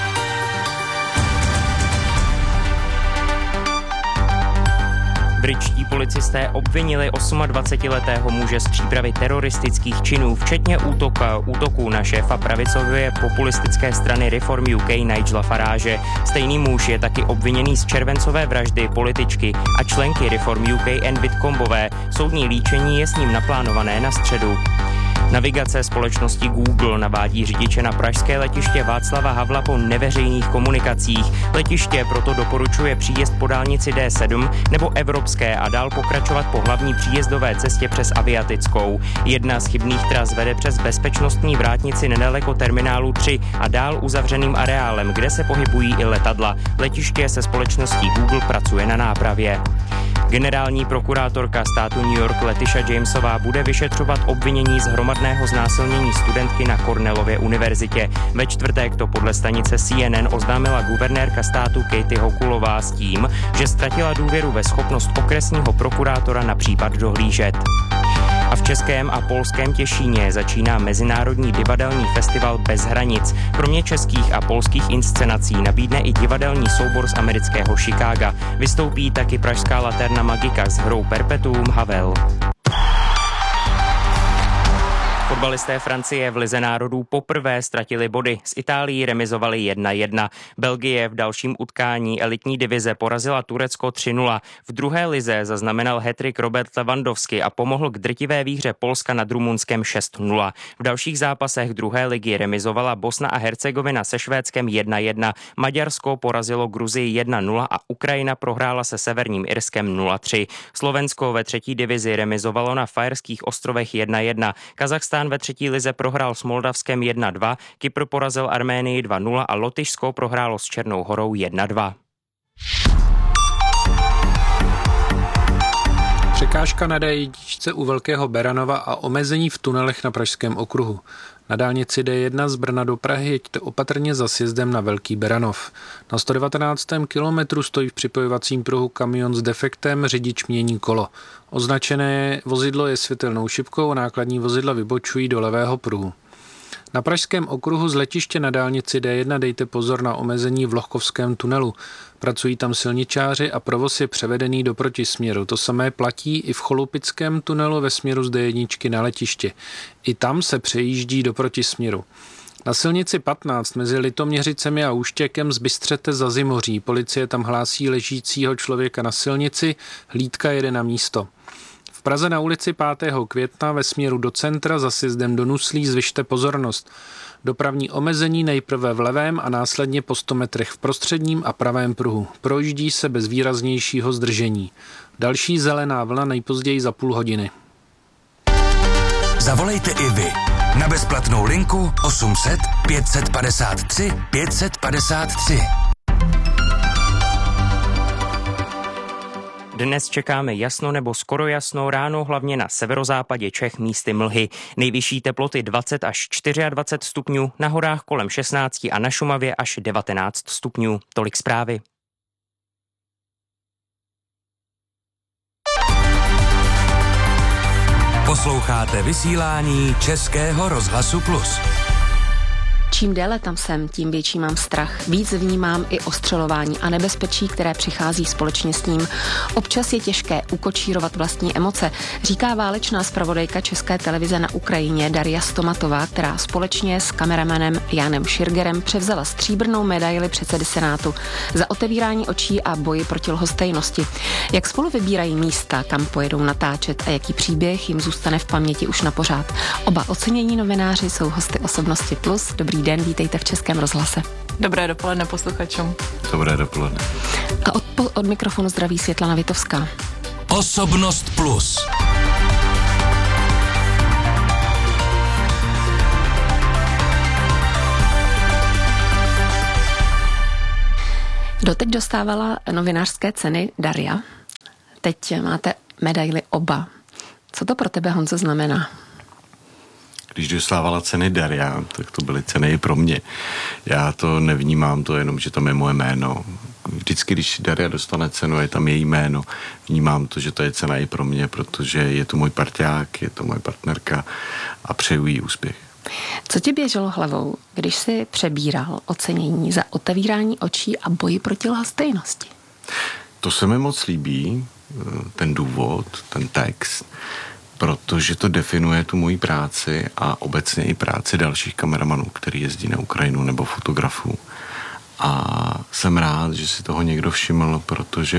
Britští policisté obvinili 28letého muže z přípravy teroristických činů, včetně útoků na šéfa pravicové populistické strany Reform UK Nigela Farage. Stejný muž je taky obviněný z červencové vraždy političky a členky Reform UK Anne Whitcombové. Soudní líčení je s ním naplánované na středu. Navigace společnosti Google navádí řidiče na pražské letiště Václava Havla po neveřejných komunikacích. Letiště proto doporučuje příjezd po dálnici D7 nebo evropské a dál pokračovat po hlavní příjezdové cestě přes Aviatickou. Jedna z chybných tras vede přes bezpečnostní vrátnici nedaleko terminálu 3 a dál uzavřeným areálem, kde se pohybují i letadla. Letiště se společností Google pracuje na nápravě. Generální prokurátorka státu New York Letitia Jamesová bude vyšetřovat obvinění z hromadného znásilnění studentky na Cornellově univerzitě. Ve čtvrtek to podle stanice CNN oznámila guvernérka státu Katie Hochulová s tím, že ztratila důvěru ve schopnost okresního prokurátora na případ dohlížet. A v českém a polském Těšíně začíná Mezinárodní divadelní festival Bez hranic. Kromě českých a polských inscenací nabídne i divadelní soubor z amerického Chicaga. Vystoupí taky pražská Laterna Magica s hrou Perpetuum Havel. Fotbalisté Francie v Lize národů poprvé ztratili body. S Itálií remizovali 1-1. Belgie v dalším utkání elitní divize porazila Turecko 3-0. V druhé lize zaznamenal hat-trick Robert Lewandowski a pomohl k drtivé výhře Polska nad Rumunskem 6-0. V dalších zápasech druhé ligy remizovala Bosna a Hercegovina se Švédskem 1-1. Maďarsko porazilo Gruzii 1-0 a Ukrajina prohrála se Severním Irskem 0-3. Slovensko ve třetí divizi remizovalo na Fajerských ostrovech 1-1. Kazachstán ve třetí lize prohrál s Moldavskem 1-2, Kypr porazil Arménii 2-0 a Lotyšsko prohrálo s Černou Horou 1-2. Překážka na D1 u Velkého Beranova a omezení v tunelech na Pražském okruhu. Na dálnici D1 z Brna do Prahy jeďte opatrně za sjezdem na Velký Beranov. Na 119. kilometru stojí v připojovacím pruhu kamion s defektem, řidič mění kolo. Označené vozidlo je světelnou šipkou a nákladní vozidla vybočují do levého pruhu. Na Pražském okruhu z letiště na dálnici D1 dejte pozor na omezení v Lohkovském tunelu. Pracují tam silničáři a provoz je převedený do protisměru. To samé platí i v Cholupickém tunelu ve směru z D1 na letiště. I tam se přejíždí do protisměru. Na silnici 15 mezi Litoměřicemi a Úštěkem zbystřete za Zimoří. Policie tam hlásí ležícího člověka na silnici, hlídka jede na místo. V Praze na ulici 5. května ve směru do centra za sjezdem do Nuslí zvyšte pozornost. Dopravní omezení nejprve v levém a následně po 100 metrech v prostředním a pravém pruhu. Projíždí se bez výraznějšího zdržení. Další zelená vlna nejpozději za půl hodiny. Zavolejte i vy na bezplatnou linku 800 553 553. Dnes čekáme jasno nebo skoro jasno, ráno hlavně na severozápadě Čech místy mlhy. Nejvyšší teploty 20 až 24 stupňů, na horách kolem 16 a na Šumavě až 19 stupňů. Tolik zprávy. Posloucháte vysílání Českého rozhlasu Plus. Čím déle tam jsem, tím větší mám strach. Víc vnímám i ostřelování a nebezpečí, které přichází společně s ním. Občas je těžké ukočírovat vlastní emoce, říká válečná zpravodajka České televize na Ukrajině Daria Stomatová, která společně s kameramanem Janem Širgerem převzala stříbrnou medaili předsedy Senátu za otevírání očí a boji proti lhostejnosti. Jak spolu vybírají místa, kam pojedou natáčet a jaký příběh jim zůstane v paměti už na pořád. Oba ocenění novináři jsou hosty Osobnosti Plus. Dobrý den, vítejte v Českém rozhlase. Dobré dopoledne posluchačům. Dobré dopoledne. A od mikrofonu zdraví Světlana Vitovská. Osobnost Plus. Doteď dostávala novinářské ceny Daria. Teď máte medaili oba. Co to pro tebe, Honzo, znamená? Když dostávala ceny Daria, tak to byly ceny i pro mě. Já to nevnímám, to jenom, že tam je moje jméno. Vždycky, když Daria dostane cenu, je tam její jméno. Vnímám to, že to je cena i pro mě, protože je to můj parťák, je to moje partnerka a přeju jí úspěch. Co ti běželo hlavou, když jsi přebíral ocenění za otevírání očí a boji proti lhostejnosti? To se mi moc líbí, ten důvod, ten text, protože to definuje tu moji práci a obecně i práci dalších kameramanů, který jezdí na Ukrajinu nebo fotografů. A jsem rád, že si toho někdo všiml, protože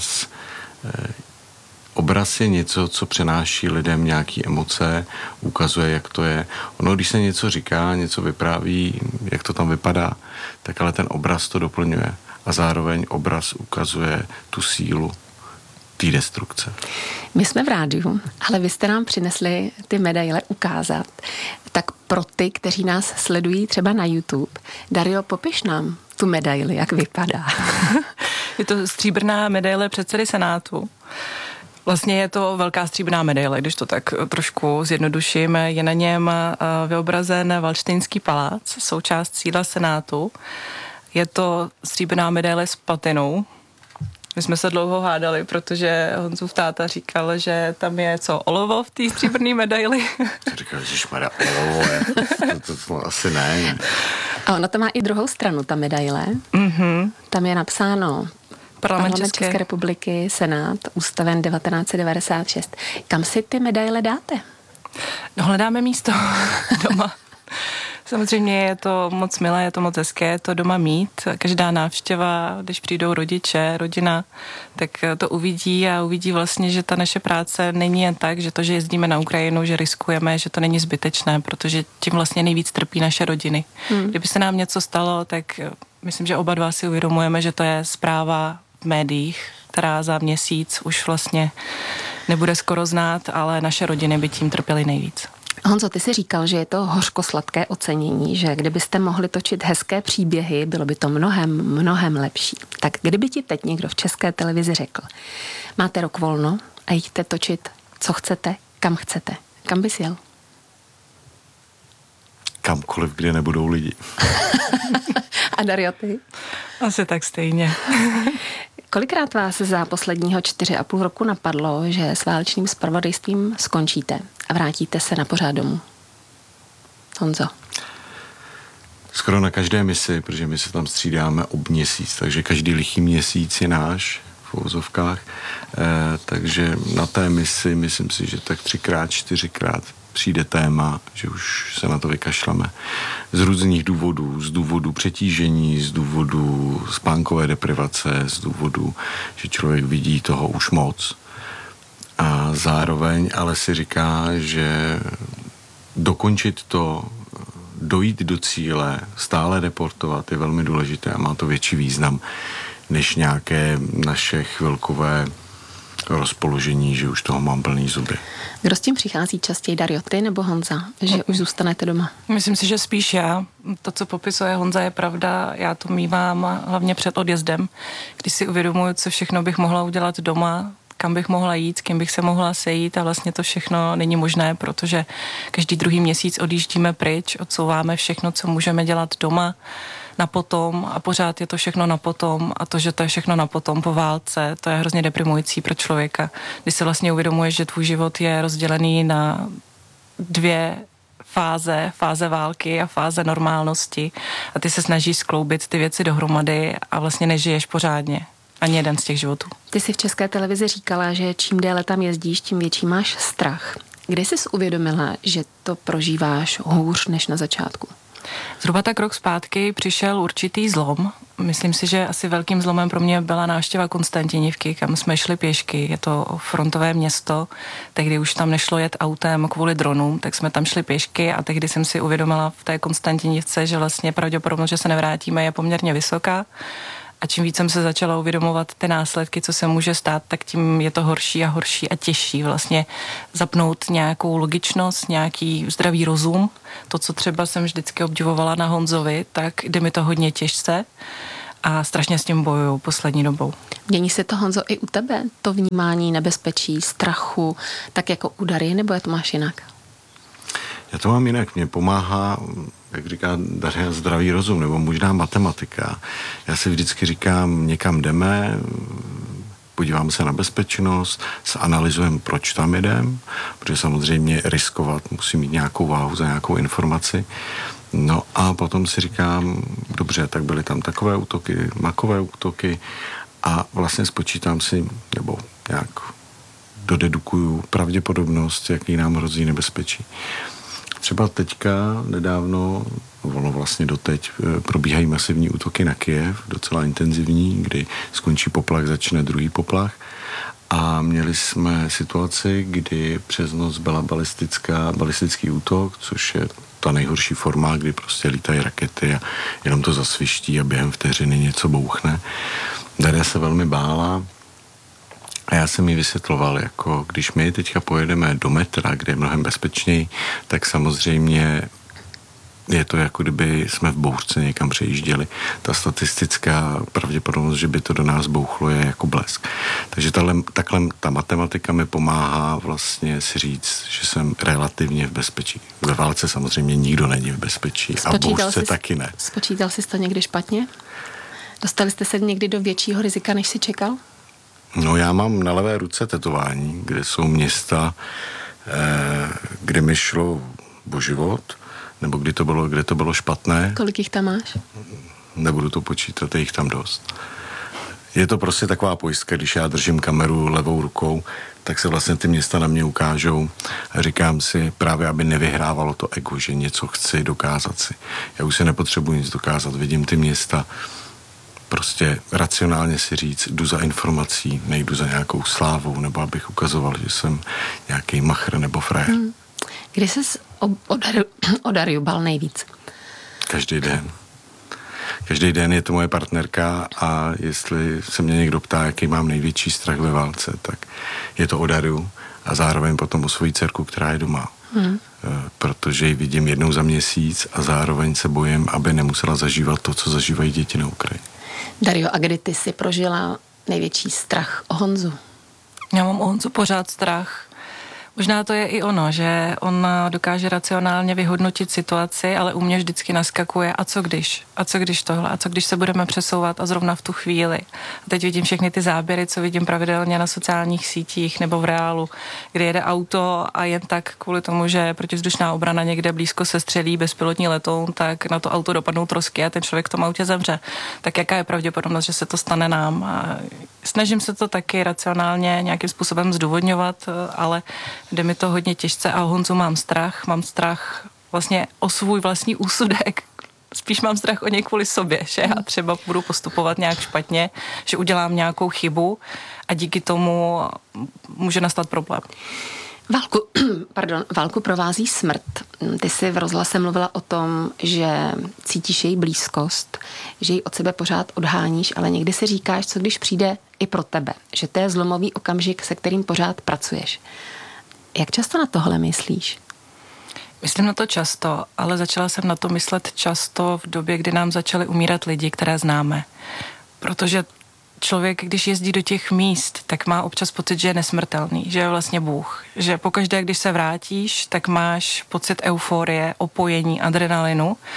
obraz je něco, co přenáší lidem nějaké emoce, ukazuje, jak to je. Ono, když se něco říká, něco vypráví, jak to tam vypadá, tak ale ten obraz to doplňuje. A zároveň obraz ukazuje tu sílu té destrukce. My jsme v rádiu, ale vy jste nám přinesli ty medaile ukázat. Tak pro ty, kteří nás sledují třeba na YouTube, Dario, popiš nám tu medaili, jak vypadá. Je to stříbrná medaile předsedy Senátu. Vlastně je to velká stříbrná medaile, když to tak trošku zjednoduším. Je na něm vyobrazen Valdštejnský palác, součást sídla Senátu. Je to stříbrná medaile s patinou. My jsme se dlouho hádali, protože Honzův táta říkal, že tam je olovo v té stříbrné medaili. Říkal, ježišmarja, olovo je. To asi ne. A ona to má i druhou stranu, ta medaile. Mm-hmm. Tam je napsáno Parlament České republiky, Senát, ústaven 1996. Kam si ty medaile dáte? No, hledáme místo doma. Samozřejmě je to moc milé, je to moc hezké to doma mít. Každá návštěva, když přijdou rodiče, rodina, tak to uvidí a uvidí vlastně, že ta naše práce není jen tak, že to, že jezdíme na Ukrajinu, že riskujeme, že to není zbytečné, protože tím vlastně nejvíc trpí naše rodiny. Kdyby se nám něco stalo, tak myslím, že oba dva si uvědomujeme, že to je zpráva v médiích, která za měsíc už vlastně nebude skoro znát, ale naše rodiny by tím trpěly nejvíc. Honzo, ty jsi říkal, že je to hořkosladké ocenění, že kdybyste mohli točit hezké příběhy, bylo by to mnohem lepší. Tak kdyby ti teď někdo v České televizi řekl, máte rok volno a jdete točit, co chcete, kam bys jel? Kamkoliv, kde nebudou lidi. A Dario, ty? Asi tak stejně. Kolikrát vás za posledního 4,5 roku napadlo, že s válečným zpravodajstvím skončíte a vrátíte se na pořád domů? Honzo. Skoro na každé misi, protože my se tam střídáme ob měsíc, takže každý lichý měsíc je náš v uvozovkách. Takže na té misi myslím si, že tak 3x, 4x přijde téma, že už se na to vykašleme. Z různých důvodů, z důvodu přetížení, z důvodu spánkové deprivace, z důvodu, že člověk vidí toho už moc. A zároveň ale si říká, že dokončit to, dojít do cíle, stále reportovat je velmi důležité a má to větší význam než nějaké naše chvilkové rozpoložení, že už toho mám plný zuby. Kdo s tím přichází častěji, Dario, ty nebo Honza, že už zůstanete doma? Myslím si, že spíš já. To, co popisuje Honza, je pravda. Já to mívám hlavně před odjezdem, když si uvědomuji, co všechno bych mohla udělat doma, kam bych mohla jít, s kým bych se mohla sejít a vlastně to všechno není možné, protože každý druhý měsíc odjíždíme pryč, odsouváme všechno, co můžeme dělat doma. na potom a pořád je to všechno na potom a to, že to je všechno na potom po válce, to je hrozně deprimující pro člověka. Když se vlastně uvědomuješ, že tvůj život je rozdělený na dvě fáze války a fáze normálnosti a ty se snažíš skloubit ty věci dohromady a vlastně nežiješ pořádně. Ani jeden z těch životů. Ty jsi v České televizi říkala, že čím déle tam jezdíš, tím větší máš strach. Kdy jsi uvědomila, že to prožíváš hůř než na začátku? Zhruba tak rok zpátky přišel určitý zlom. Myslím si, že asi velkým zlomem pro mě byla návštěva Konstantinivky, kam jsme šli pěšky. Je to frontové město, tehdy už tam nešlo jet autem kvůli dronům, tak jsme tam šli pěšky a tehdy jsem si uvědomila v té Konstantinivce, že vlastně pravděpodobnost, že se nevrátíme, je poměrně vysoká. A čím víc jsem se začala uvědomovat ty následky, co se může stát, tak tím je to horší a horší a těžší vlastně zapnout nějakou logičnost, nějaký zdravý rozum. To, co třeba jsem vždycky obdivovala na Honzovi, tak jde mi to hodně těžce a strašně s tím bojuju poslední dobou. Mění se to, Honzo, i u tebe? To vnímání nebezpečí, strachu, tak jako u Dary, nebo je to máš jinak? Já to mám jinak. Mě pomáhá, jak říká Daria, zdravý rozum, nebo možná matematika. Já si vždycky říkám, někam jdeme, podíváme se na bezpečnost, zanalyzujeme, proč tam jdem, protože samozřejmě riskovat musí mít nějakou váhu za nějakou informaci. No a potom si říkám, dobře, tak byly tam takové útoky, makové útoky a vlastně spočítám si, nebo nějak dodedukuju pravděpodobnost, jaký nám hrozí nebezpečí. Třeba teďka nedávno, vlastně doteď, probíhají masivní útoky na Kyjev, docela intenzivní, kdy skončí poplach, začne druhý poplach. A měli jsme situaci, kdy přes noc byla balistický útok, což je ta nejhorší forma, kdy prostě lítají rakety a jenom to zasviští a během vteřiny něco bouchne. Daria se velmi bála. A já jsem jí vysvětloval, jako když my teďka pojedeme do metra, kde je mnohem bezpečněji, tak samozřejmě je to jako kdyby jsme v bouřce někam přejížděli. Ta statistická pravděpodobnost, že by to do nás bouchlo, je jako blesk. Takže takhle ta matematika mi pomáhá vlastně si říct, že jsem relativně v bezpečí. Ve válce samozřejmě nikdo není v bezpečí a v bouřce taky ne. Spočítal jsi to někdy špatně? Dostali jste se někdy do většího rizika, než jsi čekal? No já mám na levé ruce tetování, kde jsou města, kde mi šlo o život, nebo kde to bylo špatné. Kolik jich tam máš? Nebudu to počítat, je jich tam dost. Je to prostě taková pojistka, když já držím kameru levou rukou, tak se vlastně ty města na mě ukážou a říkám si právě, aby nevyhrávalo to ego, že něco chci dokázat si. Já už si nepotřebuji nic dokázat, vidím ty města, prostě racionálně si říct, jdu za informací, nejdu za nějakou slávou, nebo abych ukazoval, že jsem nějaký machr nebo frajer. Kdy jsi o Dariu bál nejvíc? Každý den. Každý den je to moje partnerka a jestli se mě někdo ptá, jaký mám největší strach ve válce, tak je to o Dariu a zároveň potom o svoji dcerku, která je doma. Protože ji vidím jednou za měsíc a zároveň se bojím, aby nemusela zažívat to, co zažívají děti na Ukrajině. Dario, a kdy ty jsi prožila největší strach o Honzu? Já mám o Honzu pořád strach. Možná to je i ono, že on dokáže racionálně vyhodnotit situaci, ale u mě vždycky naskakuje a co když? A co když tohle? A co když se budeme přesouvat a zrovna v tu chvíli? A teď vidím všechny ty záběry, co vidím pravidelně na sociálních sítích nebo v reálu, kde jede auto a jen tak kvůli tomu, že protivzdušná obrana někde blízko se střelí bezpilotní letoun, tak na to auto dopadnou trosky a ten člověk v tom autě zemře. Tak jaká je pravděpodobnost, že se to stane nám? A snažím se to taky racionálně nějakým způsobem zdůvodňovat, ale jde mi to hodně těžce a o Honzu mám strach vlastně o svůj vlastní úsudek. Spíš mám strach o něj kvůli sobě, že já třeba budu postupovat nějak špatně, že udělám nějakou chybu a díky tomu může nastat problém. Válku provází smrt. Ty jsi v rozhlase mluvila o tom, že cítíš její blízkost, že ji od sebe pořád odháníš, ale někdy si říkáš, co když přijde i pro tebe, že to je zlomový okamžik, se kterým pořád pracuješ. Jak často na tohle myslíš? Myslím na to často, ale začala jsem na to myslet často v době, kdy nám začaly umírat lidi, které známe. Protože člověk, když jezdí do těch míst, tak má občas pocit, že je nesmrtelný, že je vlastně Bůh. Že pokaždé, když se vrátíš, tak máš pocit euforie, opojení, adrenalinu.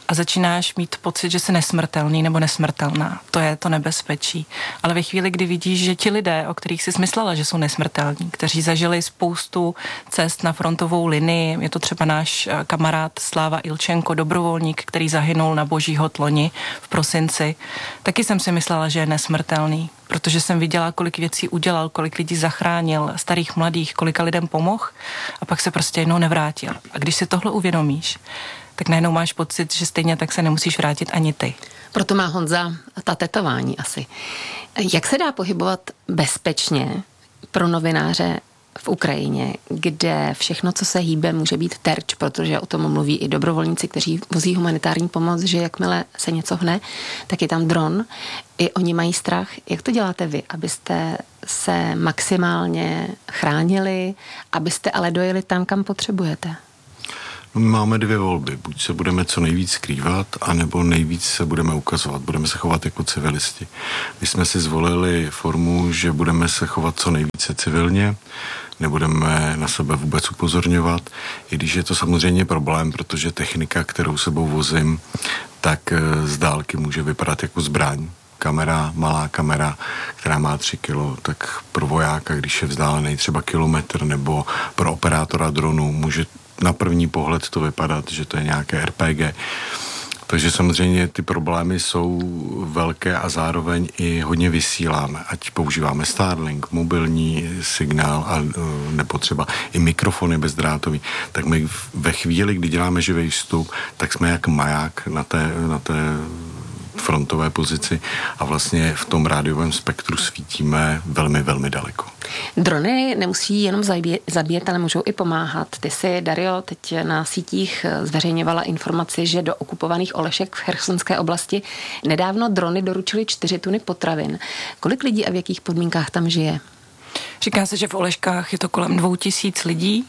a začínáš mít pocit, že jsi nesmrtelný nebo nesmrtelná. To je to nebezpečí. Ale ve chvíli, kdy vidíš, že ti lidé, o kterých jsi myslela, že jsou nesmrtelní, kteří zažili spoustu cest na frontovou linii, je to třeba náš kamarád Sláva Ilčenko, dobrovolník, který zahynul na Boží hod loni v prosinci, taky jsem si myslela, že je nesmrtelný, protože jsem viděla, kolik věcí udělal, kolik lidí zachránil, starých, mladých, kolika lidem pomohl a pak se prostě jednou nevrátil. A když si tohle uvědomíš, tak najednou máš pocit, že stejně tak se nemusíš vrátit ani ty. Proto má Honza ta tetování asi. Jak se dá pohybovat bezpečně pro novináře v Ukrajině, kde všechno, co se hýbe, může být terč, protože o tom mluví i dobrovolníci, kteří vozí humanitární pomoc, že jakmile se něco hne, tak je tam dron. I oni mají strach. Jak to děláte vy, abyste se maximálně chránili, abyste ale dojeli tam, kam potřebujete? No, my máme dvě volby. Buď se budeme co nejvíc skrývat, anebo nejvíc se budeme ukazovat. Budeme se chovat jako civilisti. My jsme si zvolili formu, že budeme se chovat co nejvíce civilně, nebudeme na sebe vůbec upozorňovat, i když je to samozřejmě problém, protože technika, kterou sebou vozím, tak z dálky může vypadat jako zbraň. Kamera, malá kamera, která má 3 kilo, tak pro vojáka, když je vzdálený třeba kilometr, nebo pro operátora dronu, může na první pohled to vypadat, že to je nějaké RPG. Takže samozřejmě ty problémy jsou velké a zároveň i hodně vysíláme. Ať používáme Starlink, mobilní signál a nebo třeba i mikrofony bezdrátový, tak my ve chvíli, kdy děláme živý vstup, tak jsme jak maják na té frontové pozici a vlastně v tom rádiovém spektru svítíme velmi, velmi daleko. Drony nemusí jenom zabíjet, ale můžou i pomáhat. Ty si, Dario, teď na sítích zveřejňovala informaci, že do okupovaných Olešek v Chersonské oblasti nedávno drony doručily 4 tuny potravin. Kolik lidí a v jakých podmínkách tam žije? Říká se, že v Oleškách je to kolem 2000 lidí.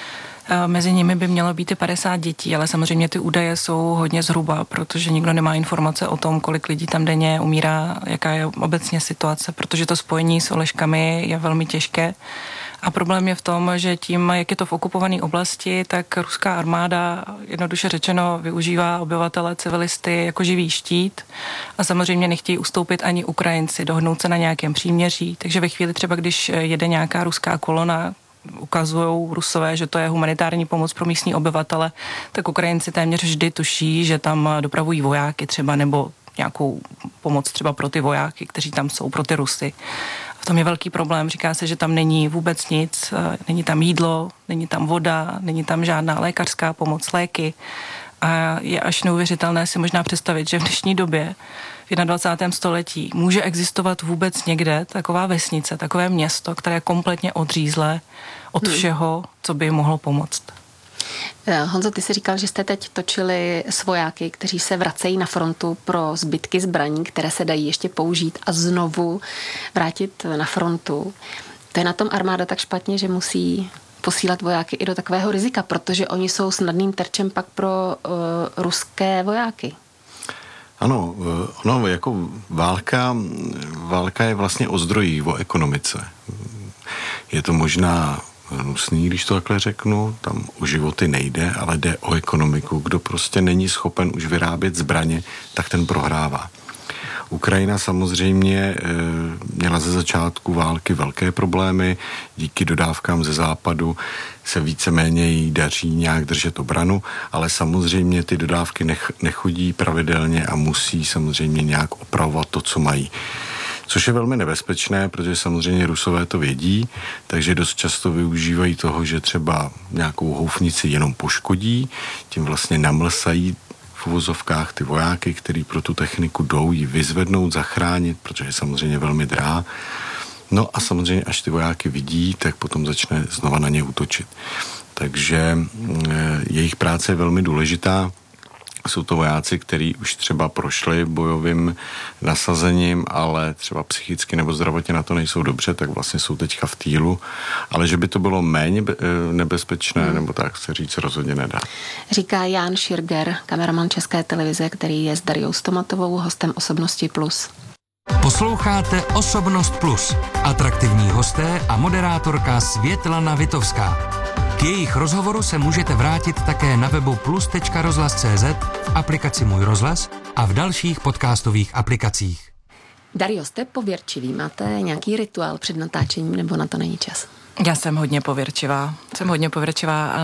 Mezi nimi by mělo být i 50 dětí, ale samozřejmě ty údaje jsou hodně zhruba, protože nikdo nemá informace o tom, kolik lidí tam denně umírá, jaká je obecně situace, protože to spojení s Oleškami je velmi těžké. A problém je v tom, že tím, jak je to v okupované oblasti, tak ruská armáda, jednoduše řečeno, využívá obyvatele, civilisty jako živý štít a samozřejmě nechtějí ustoupit ani Ukrajinci, dohodnout se na nějakém příměří. Takže ve chvíli třeba, když jede nějaká ruská kolona, ukazují Rusové, že to je humanitární pomoc pro místní obyvatele, tak Ukrajinci téměř vždy tuší, že tam dopravují vojáky třeba nebo nějakou pomoc třeba pro ty vojáky, kteří tam jsou, pro ty Rusy. V tom je velký problém. Říká se, že tam není vůbec nic, není tam jídlo, není tam voda, není tam žádná lékařská pomoc, léky. A je až neuvěřitelné si možná představit, že v dnešní době v 21. století může existovat vůbec někde taková vesnice, takové město, které je kompletně odřízlé od všeho, co by jim mohlo pomoct. Honzo, ty jsi říkal, že jste teď točili s vojáky, kteří se vracejí na frontu pro zbytky zbraní, které se dají ještě použít a znovu vrátit na frontu. To je na tom armáda tak špatně, že musí posílat vojáky i do takového rizika, protože oni jsou snadným terčem pak pro ruské vojáky. Ano, jako válka je vlastně o zdrojích, o ekonomice. Je to možná hnusný, když to takhle řeknu, tam o životy nejde, ale jde o ekonomiku. Kdo prostě není schopen už vyrábět zbraně, tak ten prohrává. Ukrajina samozřejmě měla ze začátku války velké problémy, díky dodávkám ze západu se víceméně jí daří nějak držet obranu, ale samozřejmě ty dodávky nechodí pravidelně a musí samozřejmě nějak opravovat to, co mají. Což je velmi nebezpečné, protože samozřejmě Rusové to vědí, takže dost často využívají toho, že třeba nějakou houfnici jenom poškodí, tím vlastně namlsají v uvozovkách ty vojáky, který pro tu techniku jdou ji vyzvednout, zachránit, protože je samozřejmě velmi drahá. No a samozřejmě, až ty vojáky vidí, tak potom začne znova na ně útočit. Takže jejich práce je velmi důležitá. Jsou to vojáci, kteří už třeba prošli bojovým nasazením, ale třeba psychicky nebo zdravotně na to nejsou dobře, tak vlastně jsou teďka v týlu. Ale že by to bylo méně nebezpečné, nebo tak se říct rozhodně nedá. Říká Jan Širger, kameraman České televize, který je s Dariou Stomatovou hostem Osobnosti Plus. Posloucháte Osobnost Plus. Atraktivní hosté a moderátorka Světlana Vitovská. K jejich rozhovoru se můžete vrátit také na webu plus.rozhlas.cz, v aplikaci Můj rozhlas a v dalších podcastových aplikacích. Dario, jste pověrčivý? Máte nějaký rituál před natáčením, nebo na to není čas? Já jsem hodně pověrčivá. A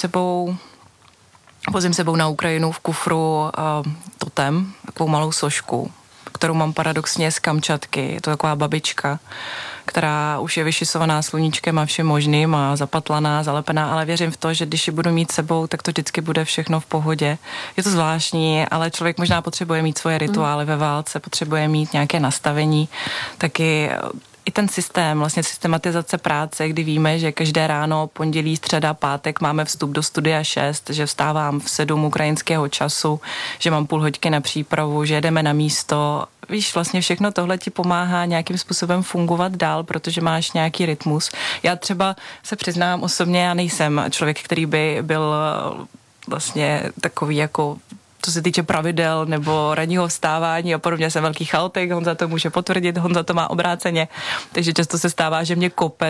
vozím sebou na Ukrajinu v kufru totem, takovou malou sošku, kterou mám paradoxně z Kamčatky. Je to taková babička, která už je vyšisovaná sluníčkem a všem možným a zapatlaná, zalepená, ale věřím v to, že když ji budu mít sebou, tak to vždycky bude všechno v pohodě. Je to zvláštní, ale člověk možná potřebuje mít svoje rituály ve válce, potřebuje mít nějaké nastavení, taky i ten systém, vlastně systematizace práce, kdy víme, že každé ráno, pondělí, středa, pátek máme vstup do studia 6, že vstávám v 7 ukrajinského času, že mám půl hodiny na přípravu, že jedeme na místo. Víš, vlastně všechno tohle ti pomáhá nějakým způsobem fungovat dál, protože máš nějaký rytmus. Já třeba se přiznám osobně, já nejsem člověk, který by byl vlastně takový jako co se týče pravidel nebo ranního vstávání a podobně, jsem velký chaotik, Honza to může potvrdit, Honza to má obráceně, takže často se stává, že mě kope